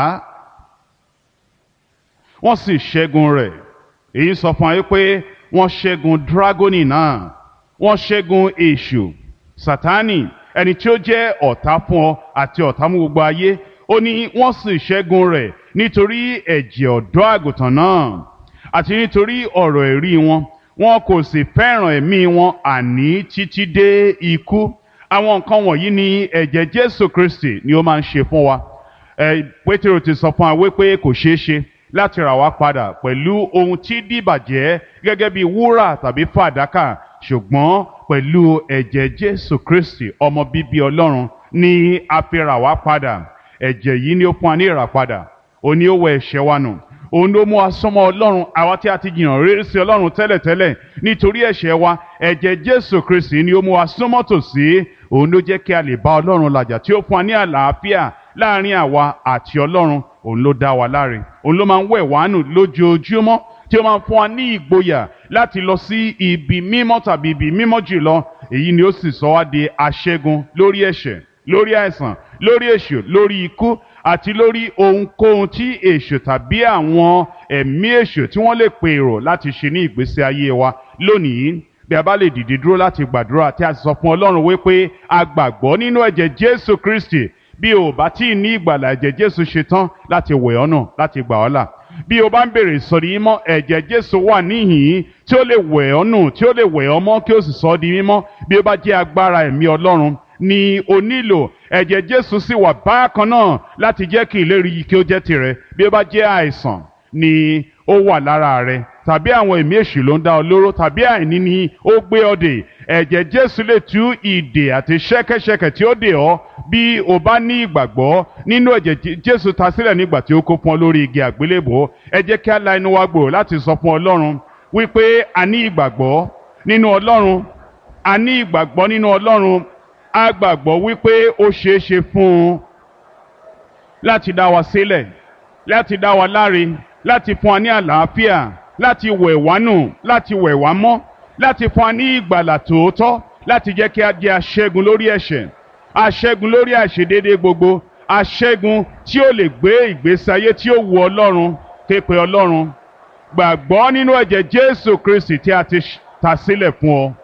wọ́n sì ṣẹ́gun rẹ̀ èyí sọ fún wa pé wọ́n ṣẹ́gun dragoni náà wọ́n ṣẹ́gun èṣù Sátánì ẹni tí ó jẹ́ ọ̀tá fún ọ àti ọ̀tá mú gbogbo ayé ó ní wọ́n sì ṣẹ́gun rẹ̀ nítorí ẹ̀jẹ̀ ọ̀dọ́ àgùntàn náà àti nítorí ọ̀rọ̀ ẹ̀rí wọn wọn kò sì fẹ́ràn ẹ̀mí wọn àní títí dé ikú. Àwọn nǹkan wọ̀nyí ni ẹ̀jẹ̀ Jésù Kristi ni ó máa ń ṣe fún wa. ẹ Pétérù ti sọ fún wa wípé kò ṣeé ṣe láti rà wá padà pẹ̀lú ohun tí dìbàjẹ́ gẹ́gẹ́ bí wúrà tàbí fàdákà ṣùgbọ́n pẹ̀lú ẹ̀jẹ̀ Jésù Kristi ọmọ bíbí Ọlọ́run ni a fi rà wá padà. Ẹ̀jẹ̀ yìí ni ó fún wa ní ìràpadà òun ni ó wẹ ẹ̀ṣẹ̀ wa nù òun ló mú wa súnmọ́ Ọlọ́run àwa tí a ti jìnnà réré sí Ọlọ́run tẹ́lẹ̀tẹ́lẹ̀ nítorí ẹ̀ṣẹ̀ wa ẹ̀jẹ̀ Jésù Kristi ni ó mú wa súnmọ́ tòsí òun ló jẹ́ kí a lè bá Ọlọ́run làjà tí ó fún wa ní àlàáfíà láàrin àwa àti Ọlọ́run òun ló dá wa láre òun ló máa ń wẹ̀ wá nù lójoojúmọ́ tí ó máa ń fún wa ní ìgboyà láti lọ sí ibi mímọ́ tàbí ibi mímọ́ jùlọ èyí ni ó sì sọ wá di aṣẹ́gun lórí ẹ̀ṣẹ̀ lórí àìsàn lórí èṣù lórí ikú àti lórí ohunkóhun tí èṣù tàbí àwọn ẹ̀mí èṣù tí wọ́n lè pèrò láti ṣe ní ìgbésí ayé wa lónìí. Bí a bá lè dìde dúró láti gbàdúrà tí a sì sọ fún Ọlọ́run wípé a gbàgbọ́ nínú ẹ̀jẹ̀ Jésù Kristi bí o bá tí ì ní ìgbàlà ẹ̀jẹ̀ Jésù ṣe tán láti wẹ̀ ọ́ nù láti gbà ọ́ là. Bí o bá ń bèrè ìsọ̀rí mímọ́ ẹ̀jẹ̀ Jésù wà níhìn-ín tí ó lè wẹ̀ ọ́ nù tí ó lè wẹ̀ ọ́ mọ́ kí ó sì sọ ọ́ di mímọ́. Bí ó bá jẹ́ agbára ẹ̀mí Ọlọ́run ni o nílò ẹ̀jẹ̀ Jésù sì wà bákan náà láti jẹ́ kí ìlérí yìí kí ó jẹ́ tirẹ̀. Bí ó bá jẹ́ àìsàn ni ó wà lára rẹ tàbí àwọn ẹ̀mí èṣù ló ń dá ọ lóró tàbí àìní ni ó gbé ọ dè ẹ̀jẹ̀ Jésù lè tú ìdè àti ṣẹ́kẹ́ṣẹkẹ̀ tí ó dè ọ́ bí o bá ní ìgbàgbọ́ nínú ẹ̀jẹ̀ Jésù ta sílẹ̀ nígbà tí ó kó fún ọ lórí igi àgbélébò. Ẹ jẹ́ kí a la inú wa gbòòrò láti sọ fún Ọlọ́run wípé a ní ìgbàgbọ́ nínú Ọlọ́run a ní ìgbàgbọ́ nínú Ọlọ́run a gbàgbọ́ wípé ó ṣeé ṣe fún un láti dá wa sílẹ̀ láti dá wa láre láti fún wa ní àlàáfíà láti wẹ̀ wá nù láti wẹ̀ wá mọ́ láti fún wa ní ìgbàlà tòótọ́ láti jẹ́ kí a jẹ́ aṣẹ́gun lórí ẹ̀ṣẹ̀ aṣẹ́gun lórí àìṣedéédé gbogbo aṣẹ́gun tí ó lè gbé ìgbésí ayé tí ó wu Ọlọ́run ké pe Ọlọ́run gbàgbọ́ nínú ẹ̀jẹ̀ Jésù Kristi tí a ti ta sílẹ̀ fún ọ